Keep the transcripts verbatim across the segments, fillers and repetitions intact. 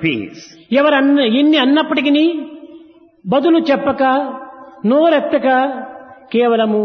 peace. ఎవరన్న ఎన్ని అన్నప్పటికీ బదులు చెప్పక నోరెత్తక కేవలము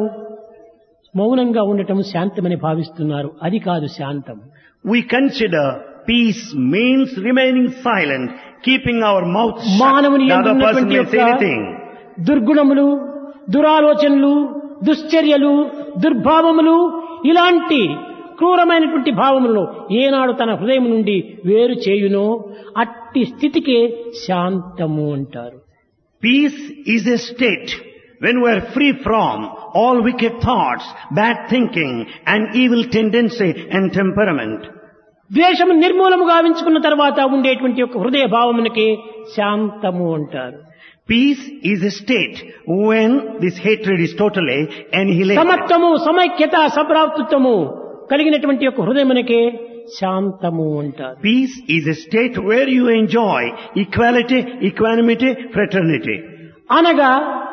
మౌనంగా ఉండటం శాంతమని భావిస్తున్నారు. అది కాదు శాంతం. We consider peace means remaining silent, keeping our mouth shut. మానవుని The other person యందు may say anything. దుర్గుణములు, దురాలోచనలు, దుశ్చర్యలు, దుర్భావములు, ఇలాంటి క్రూరమైనటువంటి భావములను ఏనాడు తన హృదయం నుండి వేరు చేయునో అట్టి స్థితికే శాంతము అంటారు. Peace is a state when we are free from all wicked thoughts, bad thinking and evil tendency and temperament. ద్వేషము నిర్మూలము గావించుకున్న తర్వాత ఉండేటువంటి యొక్క హృదయ భావమునకే శాంతము అంటారు. Peace is a state when this hatred is totally annihilated. సమత్వము, సమైక్యత, సభ్రాతృత్వము కలిగినటువంటి యొక్క హృదయమునకే శాంతము అంటారు. Peace is a state where you enjoy equality, equanimity, fraternity. అనగా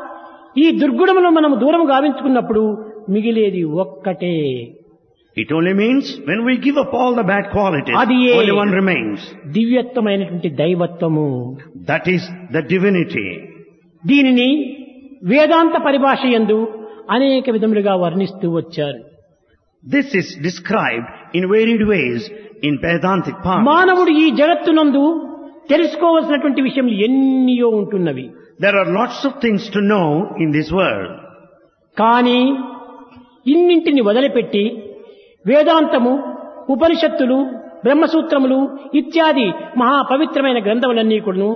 ఈ దుర్గుణములను మనం దూరం గావించుకున్నప్పుడు మిగిలేది ఒక్కటే. It only means when we give up all the bad qualities, Adiye. only one remains. దివ్యత్వమైనటువంటి దైవత్వము. That is the divinity. దీనిని వేదాంత పరిభాష యందు అనేక విధములుగా వర్ణిస్తూ వచ్చారు. This is described in varied ways in Vedantic parlance. మానవుడు ఈ జగత్తునందు తెలుసుకోవలసినటువంటి విషయములు ఎన్నియో ఉంటున్నవి. There are lots of things to know in this world. కానీ ఇన్నింటిని వదిలిపెట్టి వేదాంతము, ఉపనిషత్తులు, బ్రహ్మసూత్రములు ఇత్యాది మహా పవిత్రమైన గ్రంథములన్నీ కూడాను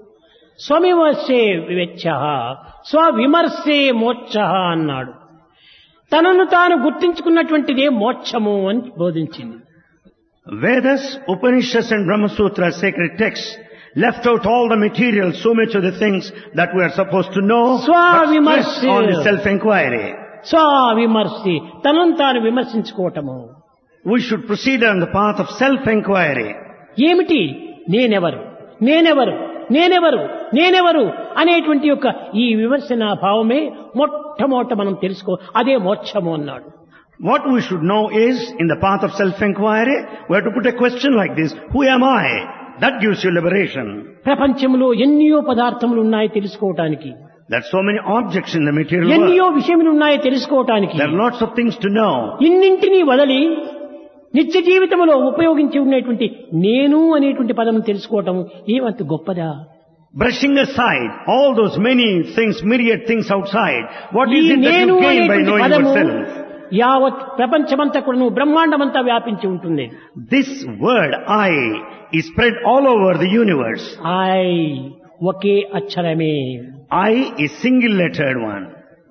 స్వవిమర్శే వివేచ్ఛ స్వవిమర్శే మోక్ష అన్నాడు. తనను తాను గుర్తించుకున్నటువంటిదే మోక్షము అని బోధించింది. Vedas, Upanishads and Brahma Sutras, sacred texts, left out all the material, so much of the things that we are supposed to know, but stress on the self-inquiry. స్వవిమర్శి, తనను తాను విమర్శించుకోవటము. We should proceed on the path of self-inquiry. ఏమిటి నేనెవరు, నేనెవరు, నేనెవరు, నేనెవరు అనేటువంటి యొక్క ఈ విమర్శన భావమే మొట్టమొదట మనం తెలుసుకో, అదే మోక్షము అన్నాడు. What we should know is, in the path of self-inquiry, we have to put a question like this: who am I? That gives you liberation. ప్రపంచంలో ఎన్నో పదార్థములు ఉన్నాయి తెలుసుకోవటానికి. There are so many objects in the material ఎన్నో world. విషయములు ఉన్నాయి తెలుసుకోవటానికి. There are lots of things to know. ఇన్నింటినీ వదలి నిత్య జీవితంలో ఉపయోగించి ఉన్నటువంటి నేను అనేటువంటి పదం తెలుసుకోవటం ఏమంత గొప్పదా? Brushing aside all those many things, myriad things outside, what ఈ is it that నేను you gain by అనేటువంటి knowing పదము yourself? యావత్ ప్రపంచమంతా కూడాను బ్రహ్మాండమంతా వ్యాపించి ఉంటుంది. This word I is spread all over the universe. I okay అక్షరమే. I is single lettered one.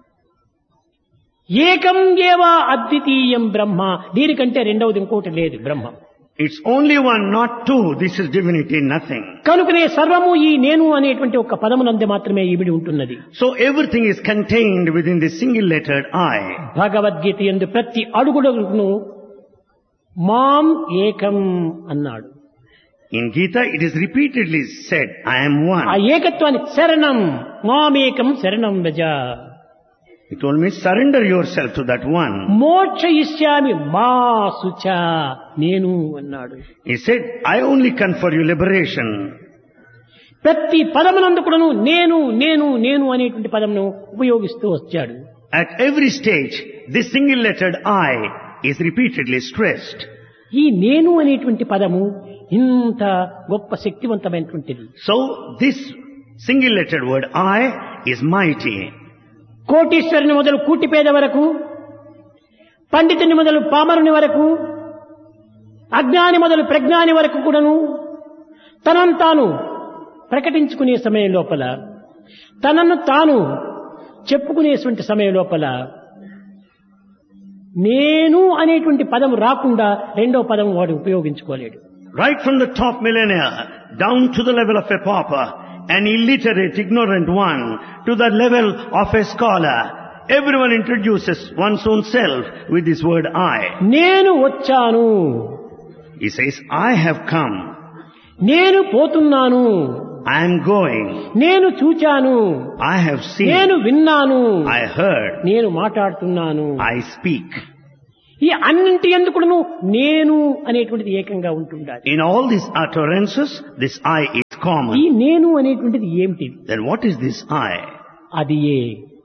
ఏకం ఏవ అద్వితీయం బ్రహ్మ, దీనికంటే రెండవది ఇంకోటి లేదు బ్రహ్మ. It's only one, not two. This is divinity, nothing. కనుకనే సర్వము ఈ నేను అనేటువంటి ఒక పదమునందు మాత్రమే ఇమిడి ఉంటున్నది. So everything is contained within this single lettered I. Bhagavad Gita యందు ప్రతి అడుగుడుగును మాం ఏకం అన్నాడు. In Gita it is repeatedly said, I am one. ఆ ఏకత్వాన్ని శరణం, మామేకం శరణం వ్రజ. It told me, surrender yourself to that one. మోక్ష ఇష్యామి మా సుచ, నేను అన్నాడు. He said, I only confer you liberation. ప్రతి పదమునందు కూడాను నేను నేను నేను అనేటువంటి పదమును ఉపయోగిస్తూ వచ్చాడు. At every stage, this single lettered I is repeatedly stressed. ఈ నేను అనేటువంటి పదము ఇంత గొప్ప శక్తివంతమైనటువంటిది. So this single lettered word I is mighty. కోటీశ్వరుని మొదలు కూటిపేద వరకు, పండితుని మొదలు పామరుని వరకు, అజ్ఞాని మొదలు ప్రజ్ఞాని వరకు కూడాను తనను తాను ప్రకటించుకునే సమయం లోపల, తనను తాను చెప్పుకునేటువంటి సమయం లోపల నేను అనేటువంటి పదం రాకుండా రెండో పదం వాడు ఉపయోగించుకోలేడు. Right from the top millennia down to the level of a pauper, an illiterate, ignorant one, to the level of a scholar, everyone introduces one's own self with this word I. నేను వచ్చాను, He says, I have come. నేను పోతున్నాను, I am going. నేను చూచాను, I have seen. నేను విన్నాను, I heard. నేను మాట్లాడుతున్నాను. I speak. ఈ అన్నింటి ఎందుకును నేను అనేటువంటిది ఏకంగా ఉంటుండాలి. In all these utterances, this I is common. ఈ నేను అనేటువంటిది ఏమిటి? Then what is this I? అది ఏ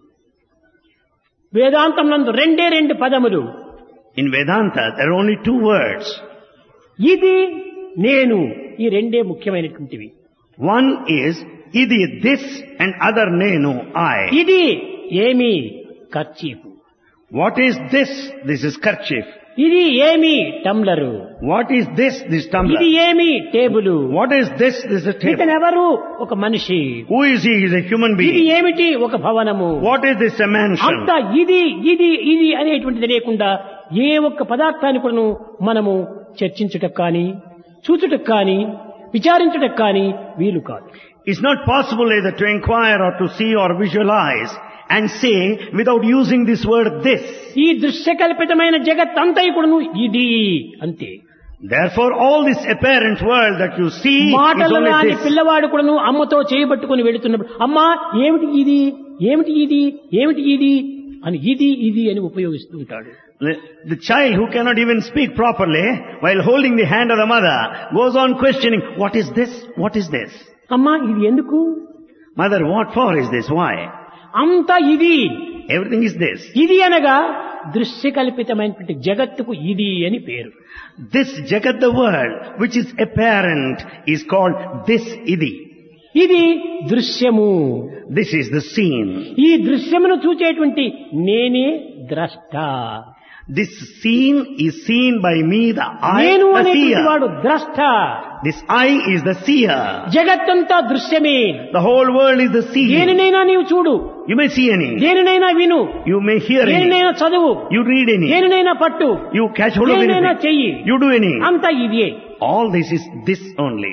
వేదాంతం నందు రెండే రెండు పదములు. In Vedanta, there are only two words. ఇది నేను, ఈ రెండే ముఖ్యమైనటువంటివి. One is idi, this, and other nenu, I. ఇది ఏమి? Kerchief. What is this? This is kerchief. ఇది ఏమి? టంబ్లరు. What is this? This tumbler. ఇది ఏమి? Table. What is this? This is a table. ఇతనెవరు? ఒక మనిషి. Who is he? He is a human ఇది being. ఏమిటి? ఒక భవనము. What is this? A mansion. అంతా ఇది ఇది ఇది అనేటువంటిది లేకుండా ఏ ఒక్క పదార్థాన్ని కూడా మనము చర్చించుటకు కానీ చూచుటకు కానీ విచారించుటకు కానీ వీలు కాదు. It's not possible either to inquire or to see or visualize and say without using this word this. ఈ దృశ్యకల్పితమైన జగత్ అంతయు కూడాను ఇది అంతే. Therefore all this apparent world that you see is మాటలు only రాని this. పిల్లవాడు కూడాను అమ్మతో చేయబట్టుకుని వెళుతున్నప్పుడు అమ్మా ఏమిటి ఇది ఏమిటి ఇది ఏమిటి ఇది అని ఇది ఇది అని ఉపయోగిస్తూ ఉంటాడు. The, the child who cannot even speak properly while holding the hand of the mother goes on questioning, what is this? What is this? అమ్మా ఇది ఎందుకు? Mother, what for is this? Why? అంతా ఇది. Everything is this. ఇది అనగా దృశ్యకల్పితమైనటువంటి జగత్తుకు ఇది అని పేరు. This Jagat, the world, which is apparent, is called this idi. ఇది దృశ్యము. This is the scene. ఈ దృశ్యమును చూచేటువంటి నేనే ద్రష్ట. This scene is seen by me, the I, నేను the అనేటువంటి seer. వాడు ద్రష్ట. This I is the seer. జగత్తంతా దృశ్యమే. The whole world is the seer. దేనినైనా నీవు చూడు, You may see any. దేనినైనా విను, You may hear any. దేనినైనా చదువు, You read any. దేనినైనా పట్టు, You catch hold of దేనినైనా anything. చెయ్యి, You do any. అంతా ఇదే. All this is this only.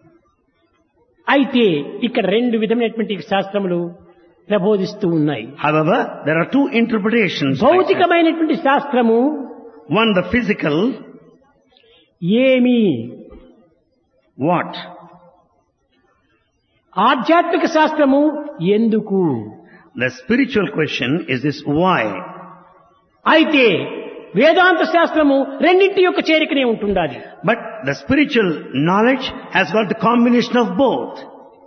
అయితే ఇక్కడ రెండు విధమైనటువంటి శాస్త్రములు ప్రబోధిస్తూ ఉన్నాయి. However, there are two interpretations. భౌతికమైనటువంటి శాస్త్రము One, the physical. ఏమి? What? ఆధ్యాత్మిక శాస్త్రము ఎందుకు? The spiritual question is this why. అయితే వేదాంత శాస్త్రము రెండింటి యొక్క చేరికనే ఉంటుండాలి. But the spiritual knowledge has got the combination of both.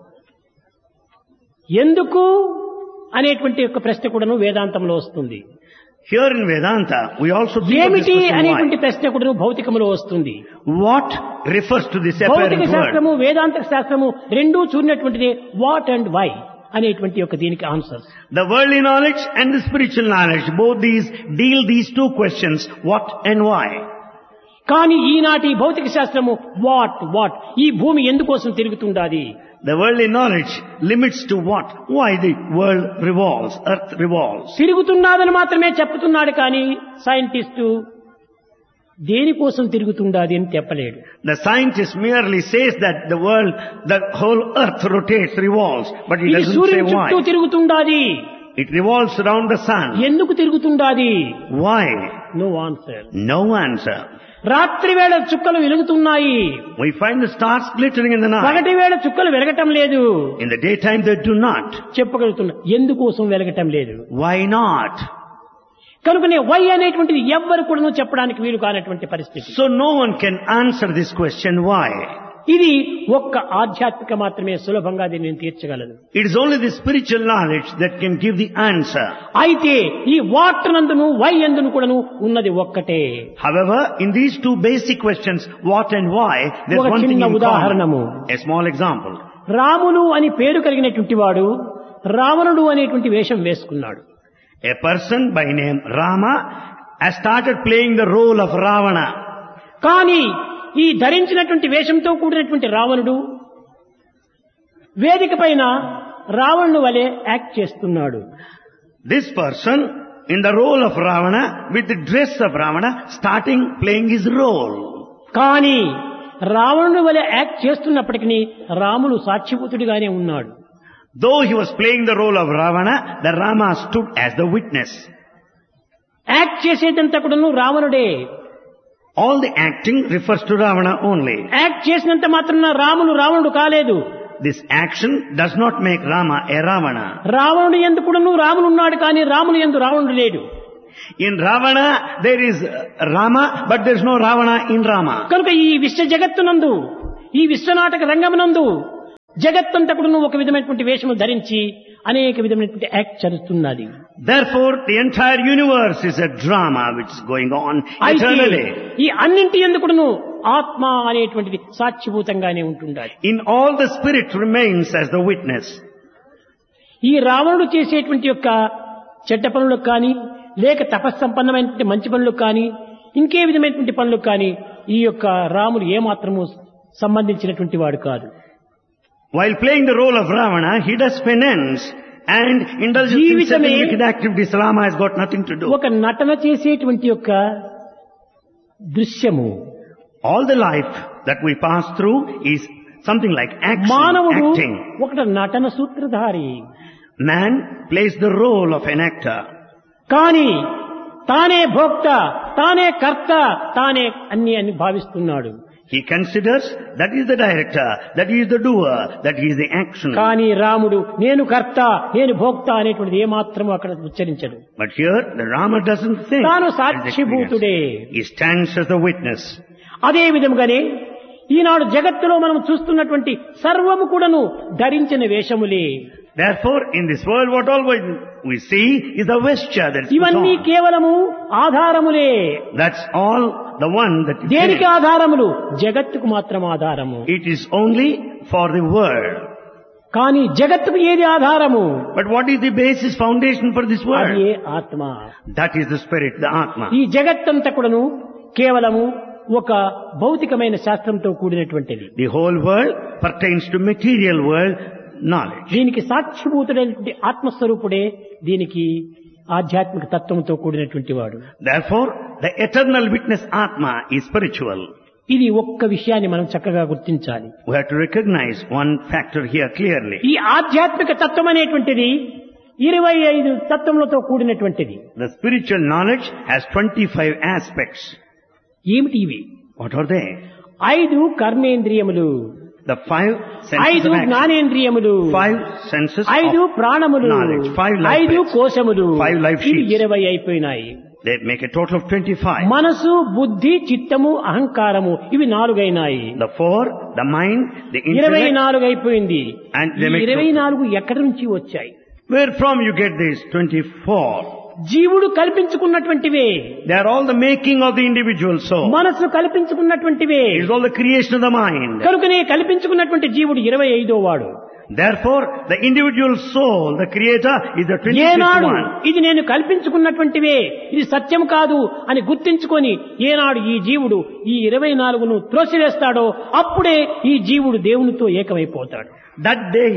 ఎందుకు అనేటువంటి యొక్క ప్రశ్న కూడాను వేదాంతంలో వస్తుంది. Here in Vedanta, we also think of this ఏమిటి question అనేటువంటి why. ప్రశ్న కూడాను భౌతికములో వస్తుంది. What refers to this భౌతిక apparent శాస్త్రము word? వేదాంత శాస్త్రము రెండూ చూడినటువంటిది వాట్ అండ్ వై అనేటువంటి యొక్క దీనికి answer. The worldly knowledge and the spiritual knowledge, both these deal these two questions, what and why. కానీ ఈనాటి భౌతిక శాస్త్రము వాట్ వాట్ ఈ భూమి ఎందుకోసం తిరుగుతుండాది? The worldly knowledge limits to what? Why the world revolves, earth revolves. తిరుగుతున్నదని మాత్రమే చెప్తున్నాడు కానీ సైంటిస్టు దేనికోసం తిరుగుతుండాది అని చెప్పలేడు. The scientist merely says that the world, the whole earth rotates, revolves, but he ఇది doesn't say సూర్యుని చుట్టూ why. తిరుగుతుండాది. It revolves around the sun. ఎందుకు తిరుగుతుండాది? Why? No answer. No answer. రాత్రి వేళ చుక్కలు వెలుగుతున్నాయి, We find the stars glittering in the night. పగటి వేళ చుక్కలు వెలగటం లేదు. In the daytime they do not. చెప్పగలుగుతున్నా ఎందుకోసం వెలగటం లేదు? Why not? కనుకనే వై అనేటువంటిది ఎవ్వరు కూడా చెప్పడానికి వీలు కానటువంటి పరిస్థితి. So no one can answer this question why. ఇది ఒక్క ఆధ్యాత్మిక మాత్రమే సులభంగా దీన్ని తీర్చగలదు. It is only the spiritual knowledge that can give the answer. అయితే ఈ వాట్ నందును వై ఎందును కూడాను ఉన్నది ఒక్కటే. However, in these two basic questions, what and why, there is ఒక one thing చిన్న in ఉదాహరణము. common. A small example. Ramulu అని పేరు కలిగినటువంటి వాడు రావణుడు అనేటువంటి వేషం వేసుకున్నాడు. A person by name Rama has started playing the role of Ravana. కానీ ఈ ధరించినటువంటి వేషంతో కూడినటువంటి రావణుడు వేదిక పైన రావణుడు వలె యాక్ట్ చేస్తున్నాడు. This person in the role of Ravana, with the dress of Ravana, starting playing his role. కానీ రావణుడు వలె యాక్ట్ చేస్తున్నప్పటికీ రాముడు సాక్షిభూతుడిగానే ఉన్నాడు. Though he was playing the role of Ravana, the Rama stood as the witness. Act చేసేదంతా కూడాను రావణుడే. All the acting refers to Ravana only. Act చేసినంత మాత్రం రాముడు రావణుడు కాలేదు. This action does not make Rama a Ravana. రావణుడు యందు కూడాను రాముడు ఉన్నాడు కానీ రాముని యందు రావణుడు లేడు. In Ravana there is Rama, but there is no Ravana in Rama. కనుక ఈ విశ్వ జగత్తునందు ఈ విశ్వనాటక రంగమునందు జగత్తంతా కూడా ఒక విధమైనటువంటి వేషము ధరించి అనేక విధమైనటువంటి యాక్ట్ జరుగుతున్నది. Therefore, the entire universe is a drama which is going on అయితే eternally. ఈ అన్నింటి ఎందుకును ఆత్మ అనేటువంటిది సాక్షిభూతంగానే ఉంటుండాలి. In all, the spirit remains as the witness. ఈ రావణుడు చేసేటువంటి యొక్క చెడ్డ పనులకు కానీ లేక తపస్సంపన్నమైనటువంటి మంచి పనులకు కానీ ఇంకే విధమైనటువంటి పనులకు కానీ ఈ యొక్క రాముడు ఏమాత్రము సంబంధించినటువంటి వాడు కాదు. While playing the role of Ravana, he does penance and indulges in certain wicked activities. Rama has got nothing to do. ఒక నటన చేసేటువంటి యొక్క దృశ్యము. All the life that we pass through is something like action, మానవుడు acting. ఒకట నటన సూత్రధారి. Man plays the role of an actor. కానీ తానే భోక్త, తానే కర్త, తానే అన్ని అని భావిస్తున్నాడు. He considers that he is the director, that he is the doer, that he is the action. కానీ రాముడు నేను కర్త, నేను భోక్త అనేటువంటిది ఏమాత్రం అక్కడ ఉచ్చరించడు. But here the Rama doesn't think. తాను సాక్షిభూతుడే. He stands as a witness. అదే విధముగానే ఈనాడు జగత్తులో మనం చూస్తున్నటువంటి సర్వము కూడాను ధరించిన వేషములే. Therefore, in this world, what all we see is the vesture that is put ఇవన్నీ on. కేవలము ఆధారములే. That's all the one that is దేనికి there. ఆధారములు? జగత్తుకు మాత్రం ఆధారము. It is only for the world. కానీ జగత్తుకు ఏది ఆధారము? But what is the basis, foundation for this world? అది ఆత్మ. That is the spirit, the Atma. ఈ జగత్తంతా కూడాను కేవలము ఒక భౌతికమైన శాస్త్రంతో కూడినటువంటిది. The whole world pertains to material world knowledge. దీనికి సాక్షిభూతుడైనటువంటి ఆత్మస్వరూపుడే దీనికి ఆధ్యాత్మిక తత్వంతో కూడినటువంటి వాడు. Therefore, the eternal witness Atma is spiritual. ఇది ఒక్క విషయాన్ని మనం చక్కగా గుర్తించాలి. We have to recognize one factor here clearly. ఈ ఆధ్యాత్మిక తత్వం అనేటువంటిది ఇరవై ఐదు తత్వములతో కూడినటువంటిది. The spiritual knowledge has twenty-five aspects. ఏమిటి ఇవి? What are they? ఐదు కర్మేంద్రియములు, The five senses ఐదు of action. జ్ఞానేంద్రియములు, Five senses ఐదు of ప్రాణములు, knowledge. Five life ఐదు plates. కోశములు, Five life ఇవి sheets. ఇరవై అయిపోయినాయి. They make a total of twenty-five. మనసు, బుద్ధి, చిత్తము, అహంకారము ఇవి నాలుగైనాయి. The four, the mind, the ఇరవై intellect. నాలుగు అయిపోయింది. And they make ఇరవై total. నాలుగు ఎక్కడి నుంచి వచ్చాయి? Where from you get these twenty-four? జీవుడు కల్పించుకున్నటువంటివే. They are all the making of the individual soul. మనసు కల్పించుకున్నటువంటివే. It is all the creation of the mind. కనుకనే కల్పించుకున్నటువంటి జీవుడు ఇరవై ఐదో వాడు. Therefore, the individual soul, the creator, is the twenty-fifth ఏనాడు one. ఇది నేను కల్పించుకున్నటువంటివే, ఇది సత్యం కాదు అని గుర్తించుకొని ఏనాడు ఈ జీవుడు ఈ ఇరవై నాలుగును త్రోసివేస్తాడో అప్పుడే ఈ జీవుడు దేవునితో ఏకమైపోతాడు. That day,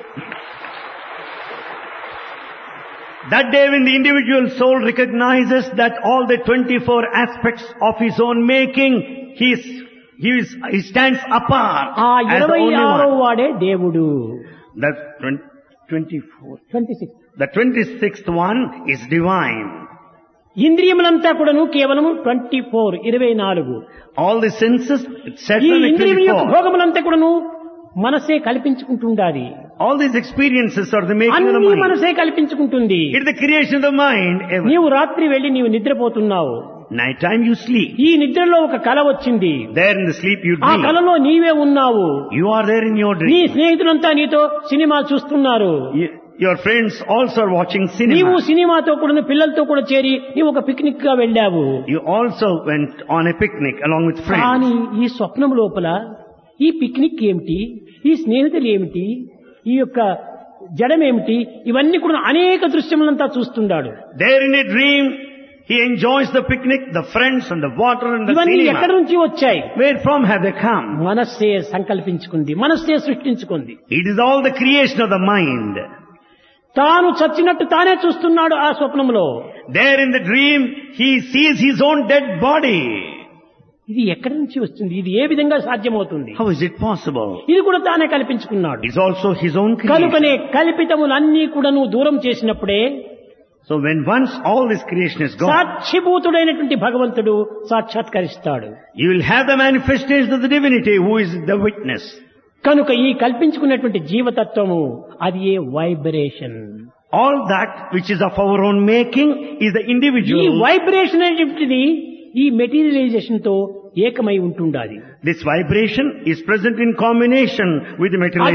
that day when the individual soul recognizes that all the twenty-four aspects of his own making, he is, he is, he stands apart ఆ as the ఇరవై only ఆరో one. వాడే దేవుడు. The twenty-four, twenty six the twenty-sixth one is divine. ఇంద్రియములంతా కూడాను కేవలము twenty four ఇరవై నాలుగు. All the senses, it's ఈ certainly ఇంద్రియం యొక్క twenty-four. భోగములంతా కూడాను మనసే కల్పించుకుంటుండాలి. All these experiences are the making of the అన్ని mind. మనసే కల్పించుకుంటుంది. It's the creation of the mind. Ever. నీవు రాత్రి వెళ్లి నీవు నిద్రపోతున్నావు. Night time you sleep. ఈ నిద్రలో ఒక కల వచ్చింది. There in the sleep you ఆ dream. కలలో నీవే ఉన్నావు. You are there in your నీ dream. స్నేహితులంతా నీతో సినిమా చూస్తున్నారు. You- Your friends also are watching నీవు cinema. సినిమాతో కూడా పిల్లలతో కూడా చేరి నీవు ఒక పిక్నిక్ గా వెళ్ళావు. You also went on a picnic along with friends. కానీ ఈ స్వప్నం లోపల ఈ పిక్నిక్ ఏమిటి, ఈ స్నేహితులు ఏమిటి, ఈ యొక్క జడమేమిటి, ఇవన్నీ కూడా అనేక దృశ్యములంతా చూస్తున్నాడు. There in a dream, he enjoys the picnic, the friends and the water and the ఇవన్నీ ఎక్కడి cinema. నుంచి వచ్చాయి? Where from have they come? మనస్సే సంకల్పించుకుంది, మనస్సే సృష్టించుకుంది. It is all the creation of the mind. తాను చచ్చినట్టు తానే చూస్తున్నాడు ఆ స్వప్నంలో. There in the dream, he sees his own dead body. ఇది ఎక్కడి నుంచి వస్తుంది? ఇది ఏ విధంగా సాధ్యమవుతుంది? How is it possible? ఇది కూడా తానే కల్పించుకున్నాడు. It is also his own కనుకనే creation. కల్పితములన్నీ కూడా నువ్వు దూరం చేసినప్పుడే So when once all this creation is gone, సాక్షిభూతుడైనటువంటి భగవంతుడు సాక్షాత్కరిస్తాడు. you will have the manifestation of the divinity who is the witness. కనుక ఈ కల్పించుకున్నటువంటి జీవతత్వము అది ఏ vibration. All that which is of our own making is the ఈ individual. Vibration అనేటువంటిది ఈ materialisation తో ఏకమై ఉంటుండాలి. This vibration is present in combination with the అది materialization.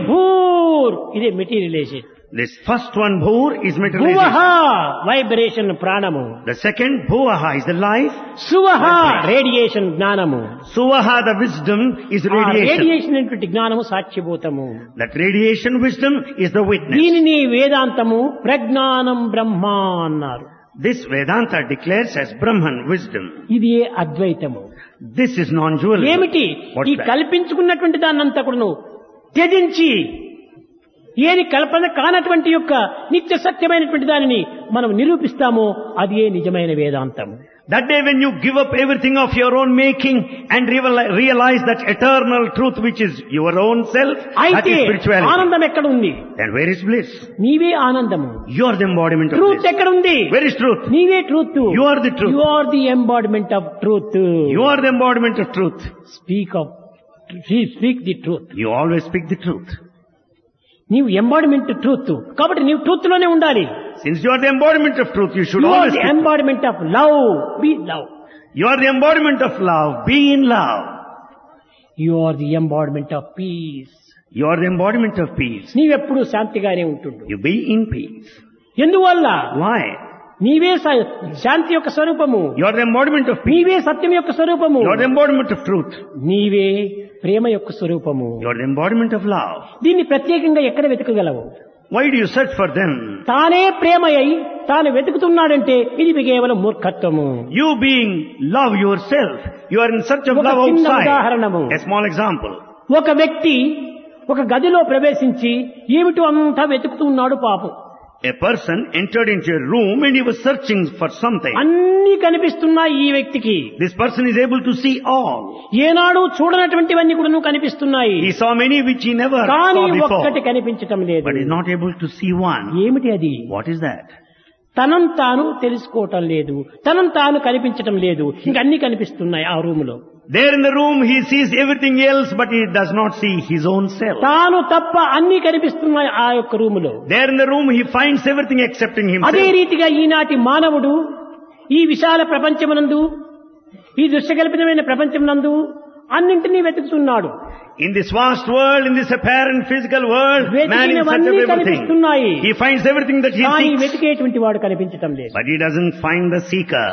భూర్ ఇదే materialisation. This first one, bhur, is భువః materialization. Vibration ప్రాణము. The second, bhuvaha, is the life. సువః radiation జ్ఞానము. Suvaha, the wisdom, is ఆ radiation. రేడియేషన్ అనేటువంటి జ్ఞానము సాక్ష్యభూతము. That radiation wisdom is the witness. దీనిని వేదాంతము ప్రజ్ఞానం బ్రహ్మ అన్నారు. This Vedanta declares as Brahman, wisdom. ఇది అద్వైతము. This is non-dualism. ఏమిటి What's ఈ that? కల్పించుకున్నటువంటి దాన్నంతా కూడాను త్యజించి ఏది కల్పన కానటువంటి యొక్క నిత్య సత్యమైనటువంటి దానిని మనం నిరూపిస్తామో అది ఏ నిజమైన వేదాంతం. That day when you give up everything of your own making and reali- realize that eternal truth which is your own self, that అయితే is spirituality. ఆనందం ఎక్కడ ఉంది? Then where is bliss? నీవే ఆనందము. You are the embodiment of truth bliss. ఎక్కడ ఉంది? Where is truth? నీవే truth. You are the truth. You are the embodiment of truth. You are the embodiment of truth. Speak of speak the truth. You always speak the truth. నీవు embodiment truth కాబట్టి నీవు truth లోనే ఉండాలి. Since you are the embodiment of truth, you should you are always the speak. Embodiment of love. B love. You are the embodiment of love. Be in love. You are the embodiment of piece. You are the embodiment of peace. నీవెప్పుడు శాంతిగానే ఉంటుండు. You be in peace. ఎందువల్ల? Why? నీవే స- శాంతి యొక్క స్వరూపము. You are the embodiment of peace. నీవే సత్యం యొక్క స్వరూపము. You are the embodiment of truth. నీవే ప్రేమ యొక్క స్వరూపము. You are the embodiment of love. దీన్ని ప్రత్యేకంగా ఎక్కడ వెతకగలవు? Why do you search for them? తానే ప్రేమ అయి తాను వెతుకుతున్నాడంటే ఇది కేవలం మూర్ఖత్వము. You being love yourself, you are in search of ఒక love చిన్న outside. ఉదాహరణము. A small example. ఒక వ్యక్తి ఒక గదిలో ప్రవేశించి ఏమిటో అంతా వెతుకుతున్నాడు పాపం. A person entered into a room and he was searching for something. అన్ని కనిపిస్తున్నాయి ఈ వ్యక్తికి. This person is able to see all. ఏనాడు చూడనటువంటివన్నీ కూడా కనిపిస్తున్నాయి. He saw many which he never కానీ saw before. ఒక్కటి కనిపించటం లేదు. But he is not able to see one. ఏమిటి అది? What is that? తనను తాను తెలుసుకోవటం లేదు, తనను తాను కనిపించటం లేదు, ఇంకా అన్ని కనిపిస్తున్నాయి ఆ రూమ్ లో. There in the room he sees everything else but he does not see his own self. తాను తప్ప అన్ని కనిపిస్తున్నాయి ఆ యొక్క రూమ్ లో. There in the room he finds everything excepting అదే himself. రీతిగా ఈనాటి మానవుడు ఈ విశాల ప్రపంచమునందు ఈ దృశ్యకల్పితమైన ప్రపంచమునందు అన్నింటినీ వెతుకుతున్నాడు. In this vast world, in this apparent physical world, man is search of వెతికినవన్నీ everything. కనిపిస్తున్నాయి. He finds everything that he కానీ seeks, వెతికేటువంటి వాడు కనిపించటం లేదు. but he doesn't find the seeker.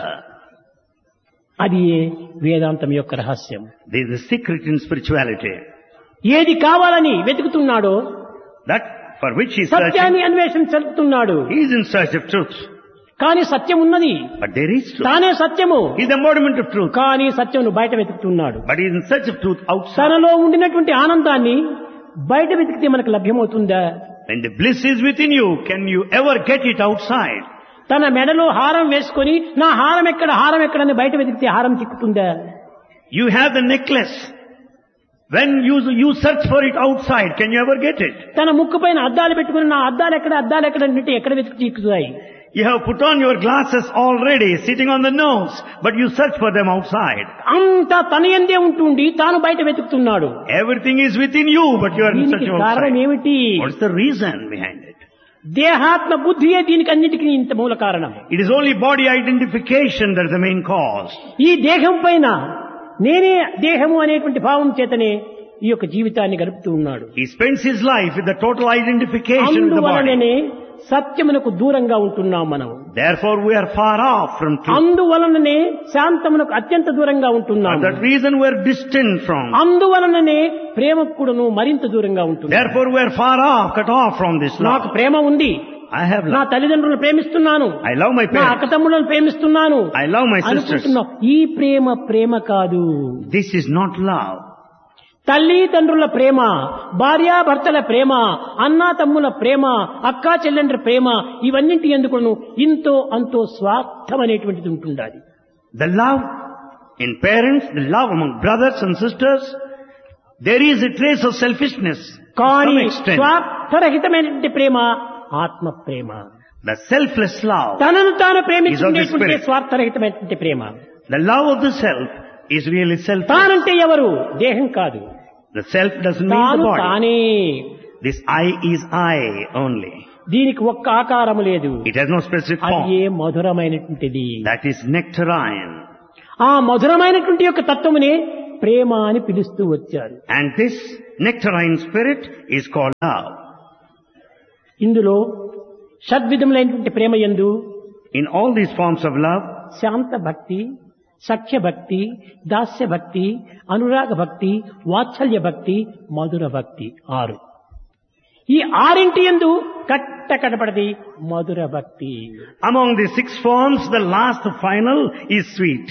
అది వేదాంతం యొక్క రహస్యం. This is the secret in spirituality. ఏది కావాలని వెతుకుతున్నాడో That for which he is సత్యాన్ని searching, అన్వేషణ చెందుతున్నాడు. he is in search of truth. కానీ సత్యం ఉన్నది, But there is truth. తానే సత్యము. He is the embodiment of truth. కానీ సత్యమును బయట వెతుకుతున్నాడు. But he is in search of truth outside. తనలో ఉండినటువంటి ఆనందాన్ని బయట వెతికితే మనకు లభ్యమవుతుందా? When the bliss is within you, can you ever get it outside? తన మెడలో హారం వేసుకొని నా హారం ఎక్కడ హారం ఎక్కడని బయట వెతికితే హారం చిక్కుతుందా? You have the necklace. When you, you search for it outside, can you ever get it? తన ముక్కు పైన అద్దాలు పెట్టుకుని నా అద్దాలు ఎక్కడ అద్దాలు ఎక్కడ అంటే ఎక్కడ వెతికి చిక్కుతాయి? You have put on your glasses already, sitting on the nose, but you search for them outside. అంతా తన యందే ఉంటుండి తాను బయట వెతుకుతున్నాడు. Everything is within you, but you are in search దీనికి of కారణం outside. ఏమిటి? What's the reason behind it? దేహాత్మ బుద్ధియే దీనికి అన్నిటికీ ఇంత మూల కారణం. It is only body identification that is the main cause. ఈ దేహం పైన నేనే దేహము అనేటువంటి భావం చేతనే ఈ యొక్క జీవితాన్ని గడుపుతూ ఉన్నాడు. He spends his life with the total identification with the body. అందువలననే సత్యమునకు దూరంగా ఉంటున్నాం మనం. Therefore we are far off from truth. అందువలననే శాంతమునకు అత్యంత దూరంగా ఉంటున్నాం. For that reason we are distant from. అందువలననే ప్రేమకు కూడాను మరింత దూరంగా ఉంటున్నాం. Therefore we are far off, cut off from this నాకు love. ప్రేమ ఉంది, I have నా love. తల్లిదండ్రులను ప్రేమిస్తున్నాను, I love my నా parents. అక్క తమ్ములను ప్రేమిస్తున్నాను I love my sisters. అనుకుంటున్నాం. ఈ ప్రేమ ప్రేమ కాదు. This is not love. తల్లి తండ్రుల ప్రేమ, భార్యాభర్తల ప్రేమ, అన్నా తమ్ముల ప్రేమ, అక్కా చెల్లెండ్ర ప్రేమ, ఇవన్నింటి ఎందుకును ఇంతో అంతో స్వార్థం అనేటువంటిది ఉంటుండాలి. The love in parents, the love among brothers and sisters, there is a trace of selfishness to కానీ some extent. స్వార్థరహితమైనటువంటి ప్రేమ ఆత్మ ప్రేమ. The selfless love, తనను తాను Is of the ప్రేమించుకునేటువంటి spirit. స్వార్థరహితమైనటువంటి Prema. the love of the self is really selfless. తానంటే ఎవరు? దేహం కాదు. The self doesn't mean the తాను body. తానే. This I is I only. దీనికి ఒక్క ఆకారము లేదు. It has no specific అది form. A మధురమైనటువంటిది. That is nectarine. ఆ మధురమైనటువంటి యొక్క తత్వమునే ప్రేమ అని పిలుస్తూ వచ్చారు. And this nectarine spirit is called love. ఇందులో షడ్విధములైనటువంటి ప్రేమ యందు In all these forms of love, శాంత భక్తి, సఖ్య భక్తి, దాస్య భక్తి, అనురాగ భక్తి, వాత్సల్య భక్తి, మధుర భక్తి ఆరు. ఈ ఆరింటి యందు కట్ట కడపడది మధుర భక్తి. among the six forms, the last final is sweet.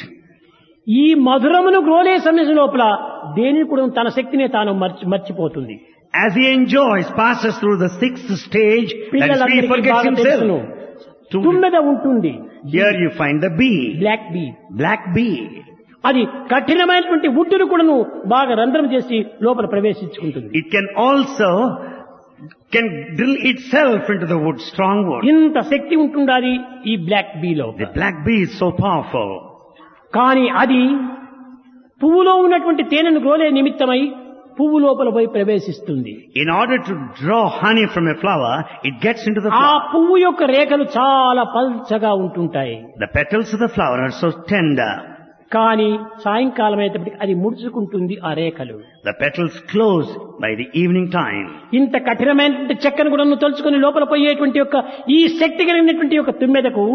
ఈ మధురమును గ్రోలే సమయం లోపల దేని కూడా తన శక్తిని తాను మర్చి మర్చిపోతుంది. As he enjoys, passes through the sixth stage, that is, he పిల్లలందరికీ forgets బాగా తెలుసును. himself. To- తుమ్మెద ఉంటుంది, Here you find the bee, black be. black bee. అది కఠినమైనటువంటి వుడ్డును కూడాను బాగా రంధ్రం చేసి లోపల ప్రవేశించుకుంటుంది. It can also can drill itself into the wood, strong wood. ఇంత శక్తి ఉంటుండాలి ఈ black బీలో. The black bee is so powerful. కానీ అది పువ్వులో ఉన్నటువంటి తేనెను గ్రోలే నిమిత్తమై పువ్వు లోపల పోయి ప్రవేశిస్తుంది. In order to draw honey from a flower, it gets into the ఆ flower. పువ్వు యొక్క రేఖలు చాలా పల్చగా ఉంటుంటాయి. The petals of the flower are so tender. కానీ సాయంకాలం అయ్యేటప్పటికి అది ముడుచుకుంటుంది ఆ రేఖలు. The petals close by the evening time. ఇంత కఠినమైనటువంటి చెక్కను కూడా తలుచుకొని లోపల పోయేటువంటి యొక్క ఈ శక్తి కలిగినటువంటి యొక్క తుమ్మెదకు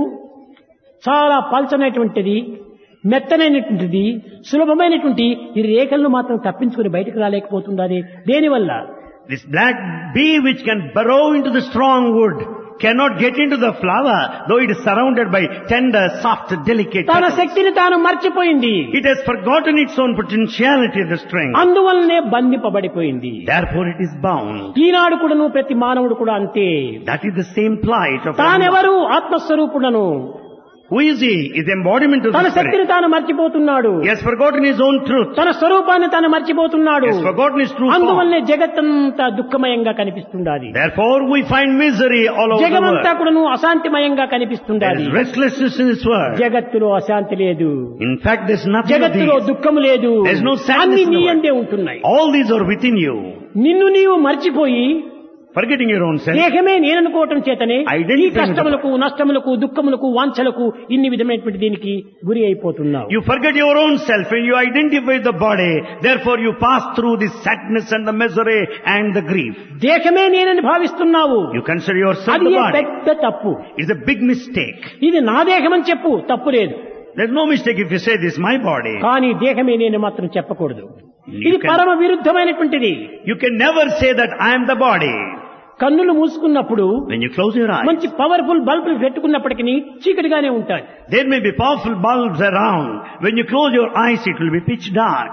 చాలా పల్చనటువంటిది, మెత్తనైనటువంటిది, సులభమైనటువంటి ఈ రేఖలను మాత్రం తప్పించుకొని బయటకు రాలేకపోతుండాలి. దేనివల్ల? This black bee which can burrow into the strong wood cannot get into the flower, though it is surrounded by tender, soft, delicate తన petals. శక్తిని తాను మర్చిపోయింది. It has forgotten its own potentiality, the strength. అందువల్లనే బంధింపబడిపోయింది. Therefore it is bound. ఈనాడు కూడాను ప్రతి మానవుడు కూడా అంతే. That is the same plight of man. తానెవరు? ఆత్మస్వరూపుడను. Who is he? Is the embodiment of తన the శక్తిని Spirit. తాను మర్చిపోతున్నాడు. He has forgotten his own truth. తన స్వరూపాన్ని తాను మర్చిపోతున్నాడు. He has forgotten his true form. అందువల్లనే జగత్తంతా దుఃఖమయంగా కనిపిస్తుండాలి. Therefore we find misery all over the జగమంతా world. కూడాను అశాంతిమయంగా There కనిపిస్తుండాలి. is restlessness in this world. జగత్తులో అశాంతి లేదు, In fact, there is nothing of జగత్తులో these. దుఃఖము లేదు. There is no sadness అన్ని in the నీ world. అందే ఉంటున్నాయి. All these are within you. నిన్ను నీవు మర్చిపోయి Forgetting your own self. దేహమే నేననుకోవటం చేతనే Identify ఈ with the- కష్టములకు, నష్టములకు, దుఃఖములకు, వాంఛలకు ఇన్ని విధమైనటువంటి దీనికి గురి అయిపోతున్నావు. You forget your own self and you identify the body. Therefore you pass through the sadness and the misery and the grief. దేహమే నేనని భావిస్తున్నావు. You consider yourself అది the ఏ body. పెద్ద తప్పు. It's a big mistake. ఇది నా దేహమని చెప్పు, తప్పు లేదు. There's no mistake if you say this is my body. కానీ దేహమే నేను మాత్రం చెప్పకూడదు. You ఇది can- పరమ విరుద్ధమైనటువంటిది. You can never say that I am the body. కన్నులు మూసుకున్నప్పుడు When you close your eyes, మంచి పవర్ఫుల్ బల్బులు పెట్టుకున్నప్పటికీ చీకటిగానే ఉంటాయి. there may be powerful bulbs around. When you close your eyes, it will be pitch dark.